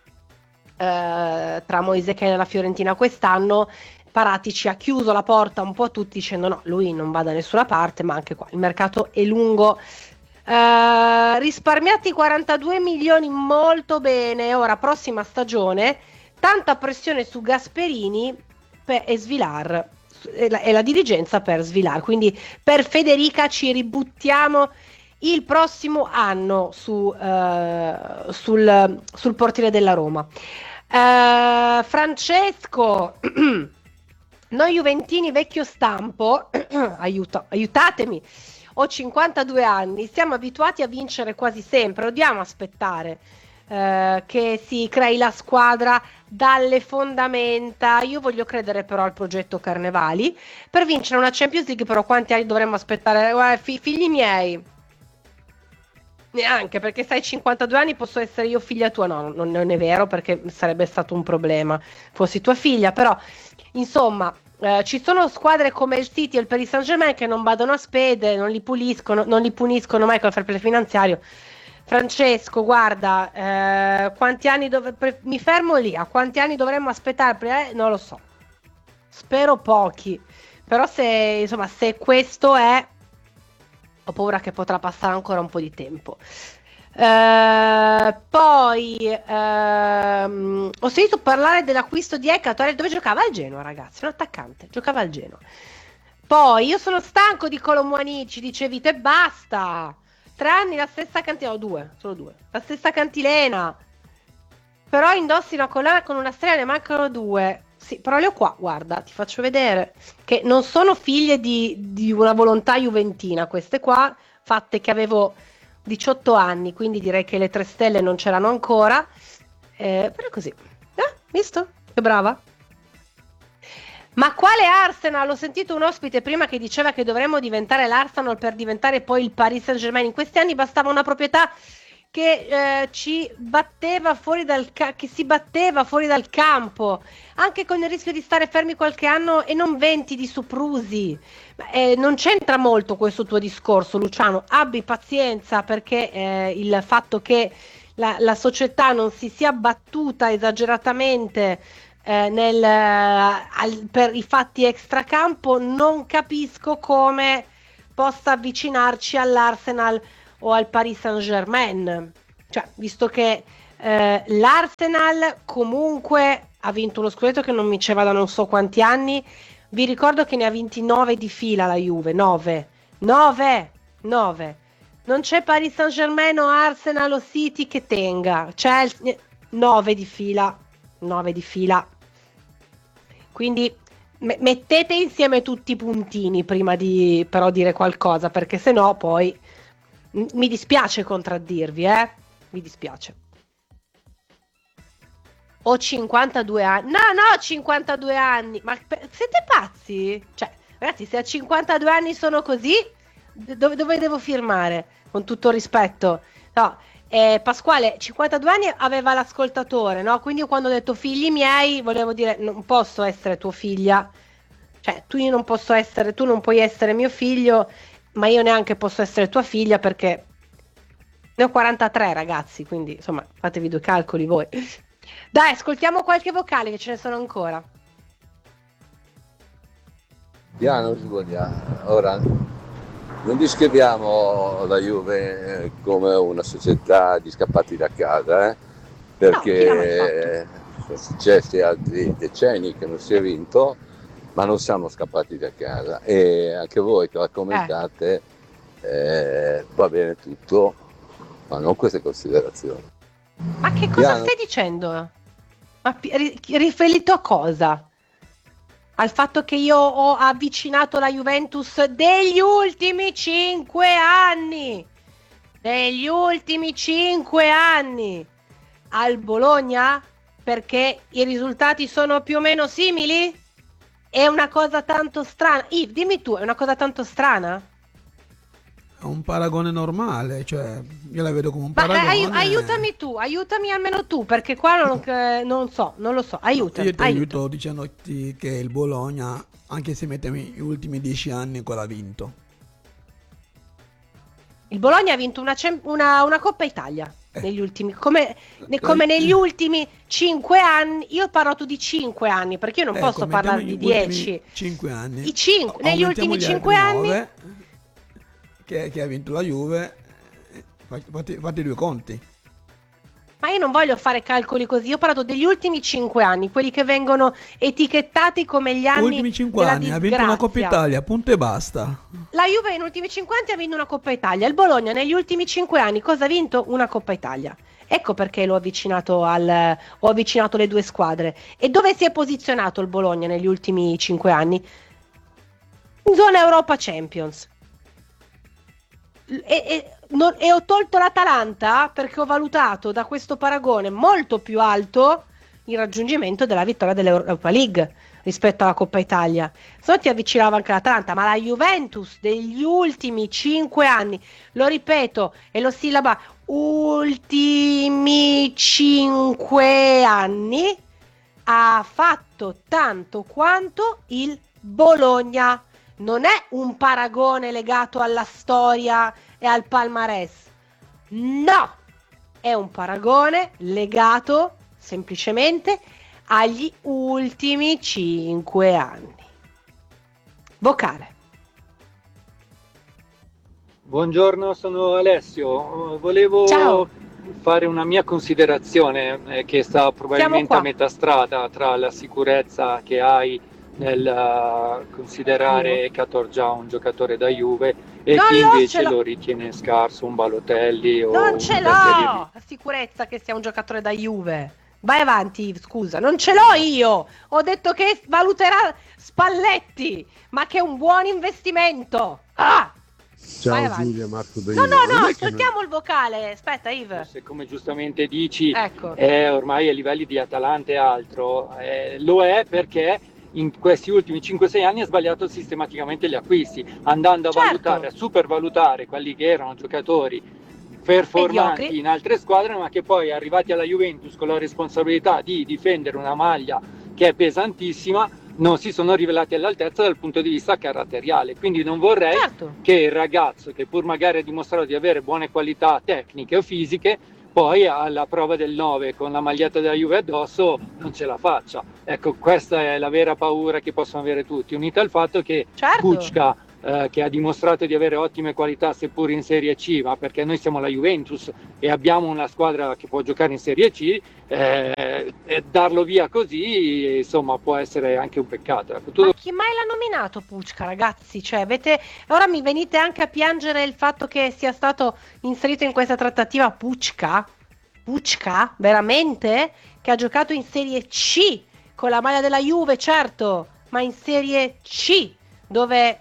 eh, tra Moise Kean e la Fiorentina quest'anno. Paratici ha chiuso la porta un po' a tutti dicendo no, lui non va da nessuna parte, ma anche qua il mercato è lungo. Eh, risparmiati quarantadue milioni, molto bene. Ora prossima stagione, tanta pressione su Gasperini per, e Svilar e la, e la dirigenza per Svilar, quindi per Federica ci ributtiamo il prossimo anno su, eh, sul, sul portiere della Roma. eh, Francesco noi juventini vecchio stampo aiuto, aiutatemi, ho cinquantadue anni, siamo abituati a vincere quasi sempre, dobbiamo aspettare eh, che si crei la squadra dalle fondamenta. Io voglio credere però al progetto Carnevali per vincere una Champions League, però quanti anni dovremmo aspettare? Guarda, fi- figli miei, neanche, perché sai, cinquantadue anni posso essere io figlia tua, no, non, non è vero, perché sarebbe stato un problema fossi tua figlia, però insomma eh, ci sono squadre come il City e il Paris Saint-Germain che non badano a spede, non li puliscono, non li puniscono mai con il fair play finanziario. Francesco, guarda, eh, quanti anni dov- pre- mi fermo lì, a quanti anni dovremmo aspettare? Eh, non lo so, spero pochi, però se insomma se questo è, ho paura che potrà passare ancora un po' di tempo. Uh, poi uh, ho sentito parlare dell'acquisto di Decator, dove giocava al Genoa, ragazzi, un attaccante, giocava al Genoa. Poi io sono stanco di Kolo Muani, ci dicevi te, basta, tre anni la stessa cantilena, no, due, solo due, la stessa cantilena, però indossi una collana con una stella, ne mancano due. Sì, però le ho qua, guarda, ti faccio vedere che non sono figlie di, di una volontà juventina, queste qua, fatte che avevo diciotto anni, quindi direi che le tre stelle non c'erano ancora, eh, però così, eh, visto? Che brava. Ma quale Arsenal? Ho sentito un ospite prima che diceva che dovremmo diventare l'Arsenal per diventare poi il Paris Saint-Germain. In questi anni bastava una proprietà che eh, ci batteva fuori dal ca- che si batteva fuori dal campo, anche con il rischio di stare fermi qualche anno e non venti di soprusi. Eh, non c'entra molto questo tuo discorso, Luciano. Abbi pazienza, perché eh, il fatto che la, la società non si sia battuta esageratamente eh, nel, al, per i fatti extracampo, non capisco come possa avvicinarci all'Arsenal o al Paris Saint-Germain, cioè, visto che eh, l'Arsenal comunque ha vinto uno scudetto che non vinceva da non so quanti anni. Vi ricordo che ne ha vinti nove di fila la Juve, nove, nove, nove. Non c'è Paris Saint-Germain o Arsenal o City che tenga, c'è nove di fila, nove di fila. Quindi m- mettete insieme tutti i puntini prima di però dire qualcosa, perché sennò poi mi dispiace contraddirvi, eh? Mi dispiace. Ho cinquantadue anni. No, no, cinquantadue anni. Ma pe- siete pazzi? Cioè, ragazzi, se a cinquantadue anni sono così, dove, dove devo firmare? Con tutto rispetto. No, eh, Pasquale, cinquantadue anni aveva l'ascoltatore, no? Quindi io quando ho detto figli miei, volevo dire, non posso essere tua figlia. Cioè, tu io non posso essere, tu non puoi essere mio figlio, ma io neanche posso essere tua figlia, perché ne ho quarantatré, ragazzi, quindi insomma fatevi due calcoli voi. Dai, ascoltiamo qualche vocale, che ce ne sono ancora. Piano si vogliamo. Ora non descriviamo la Juve come una società di scappati da casa, eh? Perché no, sono successi altri decenni che non si è vinto, ma non siamo scappati da casa, e anche voi che la commentate eh. Eh, va bene tutto, ma non queste considerazioni. Ma che cosa Piano. stai dicendo? Ma ri- riferito a cosa? Al fatto che io ho avvicinato la Juventus degli ultimi cinque anni, degli ultimi cinque anni al Bologna, perché i risultati sono più o meno simili? È una cosa tanto strana. Yves, dimmi tu, è una cosa tanto strana? È un paragone normale, cioè io la vedo come un Ma paragone. ai- aiutami tu, aiutami almeno tu, perché qua non, eh, non so, non lo so, aiutami. Io ti aiuto. aiuto dicendoti che il Bologna, anche se mette gli ultimi dieci anni, cosa ha vinto? Il Bologna ha vinto una, cem- una, una Coppa Italia eh. negli ultimi, come, ne, come negli ultimi cinque anni. Io ho parlato di cinque anni, perché io non ecco, posso parlare di dieci. cinque anni. I cinque, negli ultimi cinque anni. nove, che, che ha vinto la Juve, fate, fate due conti. Ma io non voglio fare calcoli così, io ho parlato degli ultimi cinque anni, quelli che vengono etichettati come gli anni ultimi cinque anni, disgrazia. Ha vinto una Coppa Italia, punto e basta. La Juve negli ultimi cinque anni ha vinto una Coppa Italia, il Bologna negli ultimi cinque anni cosa ha vinto? Una Coppa Italia. Ecco perché l'ho avvicinato al, ho avvicinato le due squadre. E dove si è posizionato il Bologna negli ultimi cinque anni? In zona Europa Champions. E, e, non, e ho tolto l'Atalanta perché ho valutato da questo paragone molto più alto il raggiungimento della vittoria dell'Europa League rispetto alla Coppa Italia. Se no ti avvicinava anche l'Atalanta, ma la Juventus degli ultimi cinque anni, lo ripeto e lo sillaba, ultimi cinque anni, ha fatto tanto quanto il Bologna. Non è un paragone legato alla storia e al palmarès, no, è un paragone legato semplicemente agli ultimi cinque anni. Vocale. Buongiorno, sono Alessio. Volevo Ciao. fare una mia considerazione eh, che sta probabilmente a metà strada tra la sicurezza che hai nel uh, considerare Catorgia un giocatore da Juve e non chi lo invece ce lo ritiene scarso, un Balotelli o non un ce l'ho Cagliari. la sicurezza che sia un giocatore da Juve. Vai avanti, scusa, non ce l'ho io. Ho detto che valuterà Spalletti, ma che è un buon investimento. Ah! Ciao Giulia, Marco da No, Juve. no, Non no, è che ascoltiamo il vocale. Aspetta, Yves. Se come giustamente dici Ecco. è ormai a livelli di Atalanta e altro, eh, lo è perché in questi ultimi cinque sei anni ha sbagliato sistematicamente gli acquisti, andando a Certo. valutare, a supervalutare quelli che erano giocatori performanti mediocri. in altre squadre, ma che poi arrivati alla Juventus con la responsabilità di difendere una maglia che è pesantissima non si sono rivelati all'altezza dal punto di vista caratteriale. Quindi non vorrei certo. che il ragazzo, che pur magari ha dimostrato di avere buone qualità tecniche o fisiche, poi alla prova del nove con la maglietta della Juve addosso non ce la faccia. Ecco, questa è la vera paura che possono avere tutti, unita al fatto che certo. Pučka, eh, che ha dimostrato di avere ottime qualità seppur in Serie C, ma perché noi siamo la Juventus e abbiamo una squadra che può giocare in Serie C, eh, e darlo via così insomma può essere anche un peccato. Ecco, tu... Ma chi mai l'ha nominato Pučka, ragazzi? Cioè, avete... ora mi venite anche a piangere il fatto che sia stato inserito in questa trattativa Pučka? Pučka? Veramente? Che ha giocato in Serie C con la maglia della Juve, certo, ma in Serie C, dove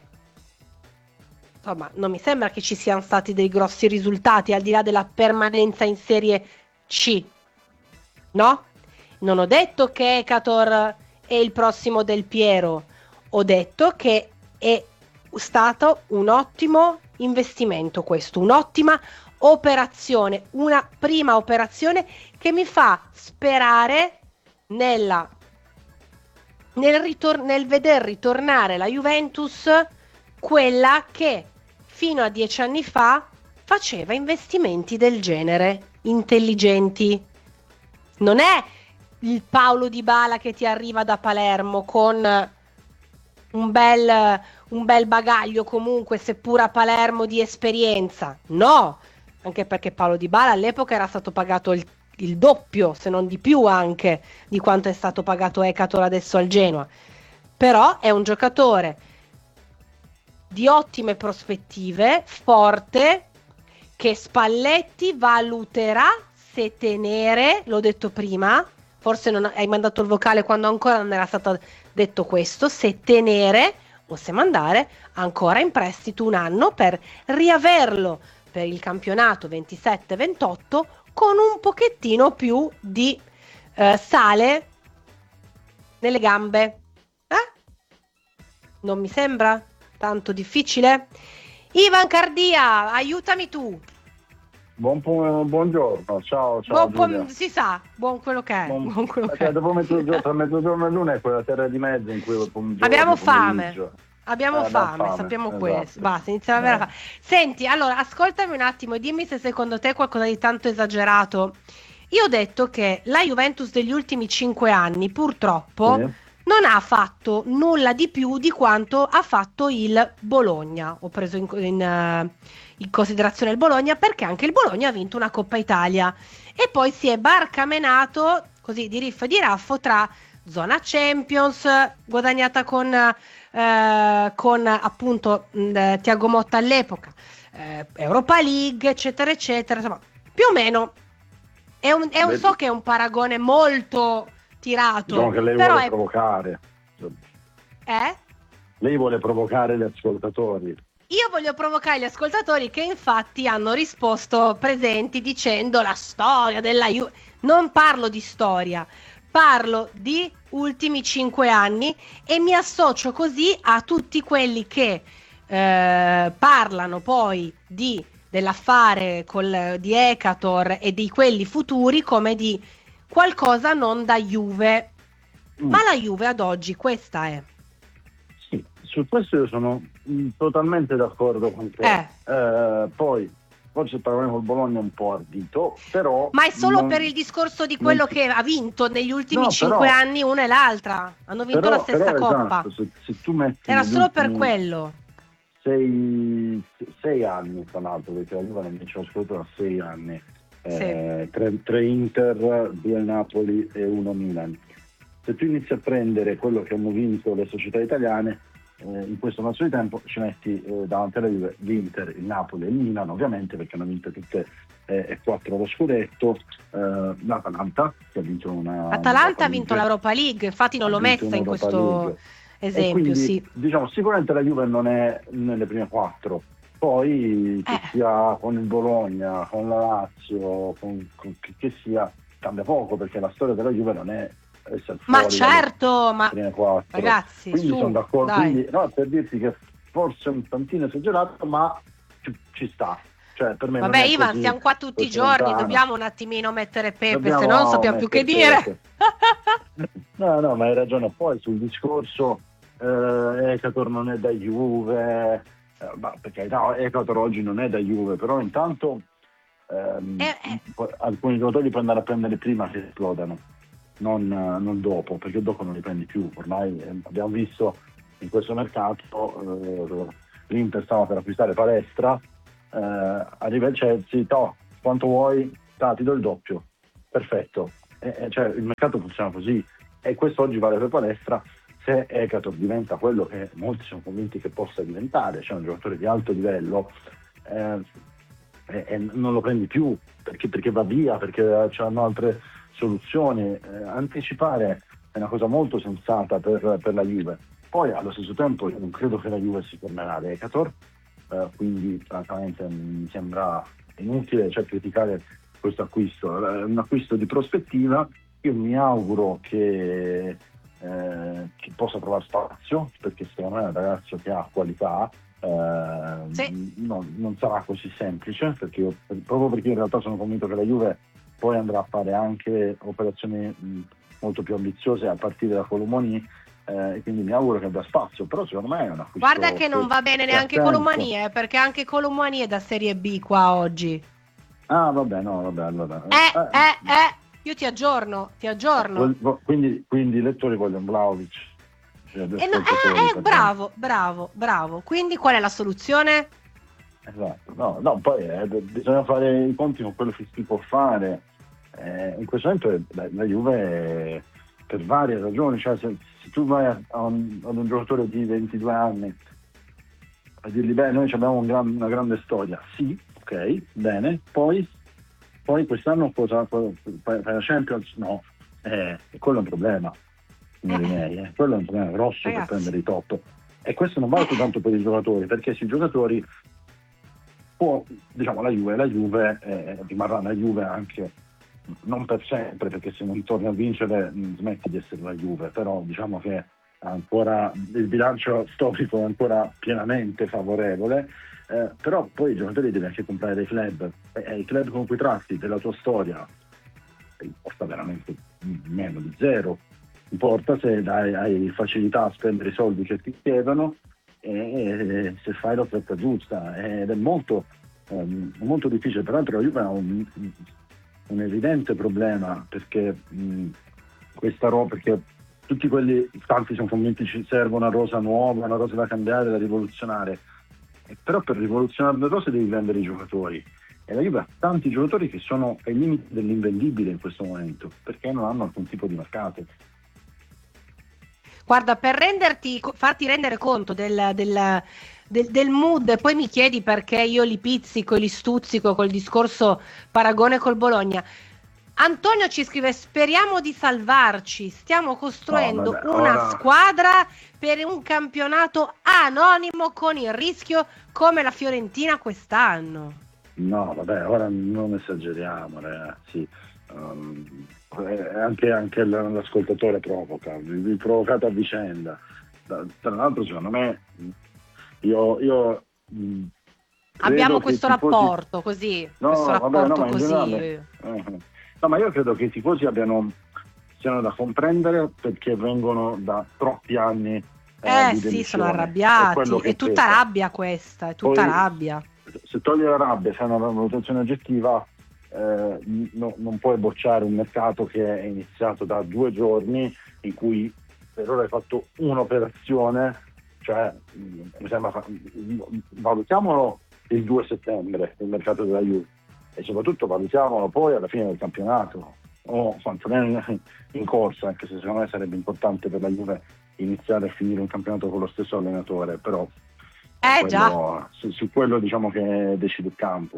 insomma non mi sembra che ci siano stati dei grossi risultati al di là della permanenza in Serie C, no? Non ho detto che Ekator è il prossimo Del Piero, ho detto che è stato un ottimo investimento questo, un'ottima operazione, una prima operazione che mi fa sperare nella nel, ritor- nel veder ritornare la Juventus, quella che fino a dieci anni fa faceva investimenti del genere, intelligenti. Non è il Paulo Dybala che ti arriva da Palermo con un bel, un bel bagaglio comunque, seppur a Palermo, di esperienza. No, anche perché Paulo Dybala all'epoca era stato pagato il il doppio, se non di più anche, di quanto è stato pagato Ekator adesso al Genoa. Però è un giocatore di ottime prospettive, forte, che Spalletti valuterà se tenere, l'ho detto prima, forse non hai mandato il vocale quando ancora non era stato detto questo, se tenere o se mandare ancora in prestito un anno per riaverlo per il campionato ventisette ventotto con un pochettino più di eh, sale nelle gambe. Eh? Non mi sembra tanto difficile. Ivan Cardia, aiutami tu. Buon po- buongiorno, ciao, ciao. Buon po- si sa, buon quello che è. Buon, buon quello cioè, che è. Dopo mezzogiorno, tra mezzogiorno e l'una è quella terra di mezzo in cui abbiamo fame. Abbiamo eh, fame, fame, sappiamo esatto. questo. Basta, iniziamo a avere la fame. Senti, allora, ascoltami un attimo e dimmi se secondo te è qualcosa di tanto esagerato. Io ho detto che la Juventus degli ultimi cinque anni, purtroppo, sì, non ha fatto nulla di più di quanto ha fatto il Bologna. Ho preso in, in, uh, in considerazione il Bologna perché anche il Bologna ha vinto una Coppa Italia e poi si è barcamenato così di riff e di raffo tra zona Champions guadagnata con, eh, con appunto mh, Thiago Motta all'epoca, eh, Europa League eccetera eccetera, insomma più o meno è un, è un so che è un paragone molto tirato, diciamo che lei però vuole è... provocare eh? lei vuole provocare gli ascoltatori. Io voglio provocare gli ascoltatori che infatti hanno risposto presenti dicendo la storia della Juve. Non parlo di storia, parlo di ultimi cinque anni e mi associo così a tutti quelli che eh, parlano poi di, dell'affare col, di Ekator e di quelli futuri come di qualcosa non da Juve. Mm. Ma la Juve ad oggi questa è. Sì, su questo io sono mh, totalmente d'accordo con te. Eh. Eh, poi forse il paragone col Bologna è un po' ardito, però... Ma è solo non, per il discorso di quello non... che ha vinto negli ultimi no, cinque però, anni una e l'altra. Hanno vinto però, la stessa però, Coppa. Esatto, se, se tu metti era solo per ultimi quello. Sei, sei anni, tra l'altro, perché la Juve non vince lo scudetto da sei anni. Eh, sì. tre, tre Inter, due Napoli e uno Milan. Se tu inizi a prendere quello che hanno vinto le società italiane, Eh, in questo lasso di tempo ci metti eh, davanti alla Juve l'Inter, il Napoli e il Milan, ovviamente, perché hanno vinto tutte eh, e quattro lo scudetto, eh, l'Atalanta che ha vinto una L'Atalanta ha vinto l'Europa League, infatti non l'ho messa in questo League. esempio. Quindi, sì. diciamo, sicuramente la Juve non è nelle prime quattro, poi che eh. sia con il Bologna, con la Lazio, con, con, che sia, cambia poco, perché la storia della Juve non è ma certo, ma ragazzi, quindi su, sono d'accordo, dai. quindi, no, per dirti che forse è un tantino esagerato, ma ci, ci sta. Cioè, per me Vabbè, non è Ivan, così, stiamo qua tutti i giorni, lontano. dobbiamo un attimino mettere pepe, Dobbiamo se no non sappiamo più che dire. pepe. No, no, ma hai ragione. Poi sul discorso eh, Ekator non è da Juve, eh, ma perché no, Ekator oggi non è da Juve, però intanto ehm, Eh, eh. poi alcuni giocatori li puoi andare a prendere prima che esplodano, non, non dopo, perché dopo non li prendi più. Ormai eh, abbiamo visto in questo mercato eh, l'Inter stava per acquistare Palestra, eh, arriva il Chelsea, to, quanto vuoi, ta, ti do il doppio, perfetto. Eh, eh, cioè, il mercato funziona così, e questo oggi vale per Palestra. Se Ekator diventa quello che molti sono convinti che possa diventare, cioè un giocatore di alto livello, eh, e, e non lo prendi più perché, perché va via, perché c'hanno altre soluzioni. Eh, anticipare è una cosa molto sensata per, per la Juve. Poi allo stesso tempo io non credo che la Juve si fermerà ad Ekator, eh, quindi francamente mi sembra inutile, cioè, criticare questo acquisto. È un acquisto di prospettiva. Io mi auguro che, eh, che possa trovare spazio, perché secondo me è un ragazzo che ha qualità. Eh, Sì. no, non sarà così semplice, perché io, proprio perché in realtà sono convinto che la Juve poi andrà a fare anche operazioni mh, molto più ambiziose a partire da Colomoni, eh, e quindi mi auguro che abbia spazio, però secondo me è una acquisto. Guarda che non va bene neanche attento. Colomani, eh, perché anche Colomani è da Serie B qua oggi. Ah, vabbè, no, vabbè, allora. Eh, eh, eh, io ti aggiorno, ti aggiorno. Vol- vo- quindi, quindi i lettori vogliono Vlahovic. Cioè, gli Eh, no, ascoltatori, eh, eh, per bravo, bravo, bravo. Quindi qual è la soluzione? Esatto, no, no, poi eh, bisogna fare i conti con quello che si può fare. Eh, in questo momento la, la Juve è, per varie ragioni, cioè se, se tu vai a, a un, ad un giocatore di ventidue anni a dirgli beh, noi abbiamo un gran, una grande storia, sì, ok, bene, poi, poi quest'anno cosa fai la Champions? No, eh, quello è un problema, signori miei, eh. Quello è un problema grosso, Ragazzi, per prendere i top, e questo non vale soltanto per i giocatori, perché se i giocatori può, diciamo, la Juve, la Juve eh, rimarrà la Juve anche non per sempre, perché se non torni a vincere mh, smetti di essere la Juve, però diciamo che ancora il bilancio storico è ancora pienamente favorevole, eh, però poi i giocatori devi anche comprare dei club, e i club con cui tratti della tua storia costa veramente meno di zero, importa se dai, hai facilità a spendere i soldi che ti chiedono e, e se fai l'offerta giusta, ed è molto, um, molto difficile. Peraltro la Juve ha un, un evidente problema, perché mh, questa roba, perché tutti quelli, tanti sono convinti ci serve una rosa nuova, una rosa da cambiare, da rivoluzionare, e però per rivoluzionare le rose devi vendere i giocatori, e la Juve ha tanti giocatori che sono ai limiti dell'invendibile in questo momento, perché non hanno alcun tipo di mercato. guarda, per renderti, farti rendere conto del, del, del, del mood, e poi mi chiedi perché io li pizzico e li stuzzico col discorso paragone col Bologna. Antonio ci scrive: speriamo di salvarci, stiamo costruendo No, vabbè, una ora- squadra per un campionato anonimo con il rischio come la Fiorentina quest'anno. No, vabbè, ora non esageriamo, ragazzi. Um, eh, anche, anche l- l'ascoltatore provoca, vi, vi provocate a vicenda. Tra, tra l'altro, secondo me, io, io mh, credo Abbiamo che questo i tifosi- rapporto così, No, questo vabbè, rapporto no, ma in così. generale- eh, no, ma io credo che i tifosi abbiano siano da comprendere, perché vengono da troppi anni eh, Eh di sì, demissione. sono È arrabbiati, quello che è tutta pesa. rabbia questa, è tutta Poi- rabbia. Se togli la rabbia, fai una valutazione oggettiva, eh, no- non puoi bocciare un mercato che è iniziato da due giorni, in cui per ora hai fatto un'operazione, cioè mh, mi sembra fa- mh, valutiamolo il due settembre, il mercato della Juve, e soprattutto valutiamolo poi alla fine del campionato, o quantomeno in corsa, anche se secondo me sarebbe importante per la Juve iniziare a finire un campionato con lo stesso allenatore, però Eh quello- già. Su, su quello diciamo che decide il campo.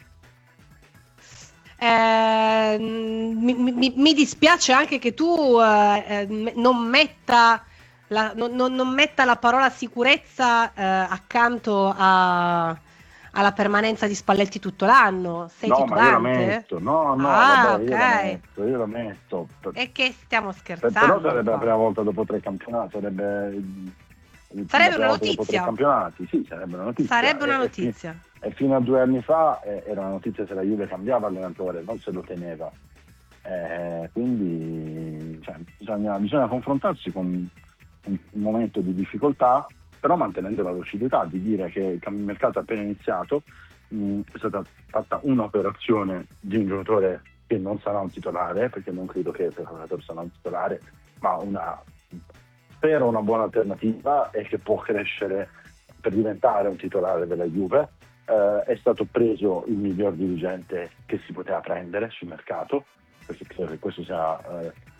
Eh, mi, mi- mi dispiace anche che tu eh, eh, non metta la, non, non- non metta la parola sicurezza eh, accanto a- alla permanenza di Spalletti tutto l'anno. Sei No, ma io la titubante? metto, no, no, Ah, vabbè, io la ok. metto, io la metto. Per- E che stiamo per- scherzando? però sarebbe qua. la prima volta dopo tre campionati, sarebbe, il- Sarebbe la prima una volta dopo notizia. tre campionati, sì, sarebbe una notizia. Sarebbe una E- e- notizia. E fino a due anni fa eh, era una notizia se la Juve cambiava allenatore, non se lo teneva. Eh, quindi cioè, bisogna, bisogna confrontarsi con un, un momento di difficoltà, però mantenendo la lucidità di dire che il mercato è appena iniziato, mh, è stata fatta un'operazione di un giocatore che non sarà un titolare, perché non credo che il giocatore sarà un titolare, ma una, spero una buona alternativa e che può crescere per diventare un titolare della Juve. Eh, è stato preso il miglior dirigente che si poteva prendere sul mercato, perché credo che questo sia eh,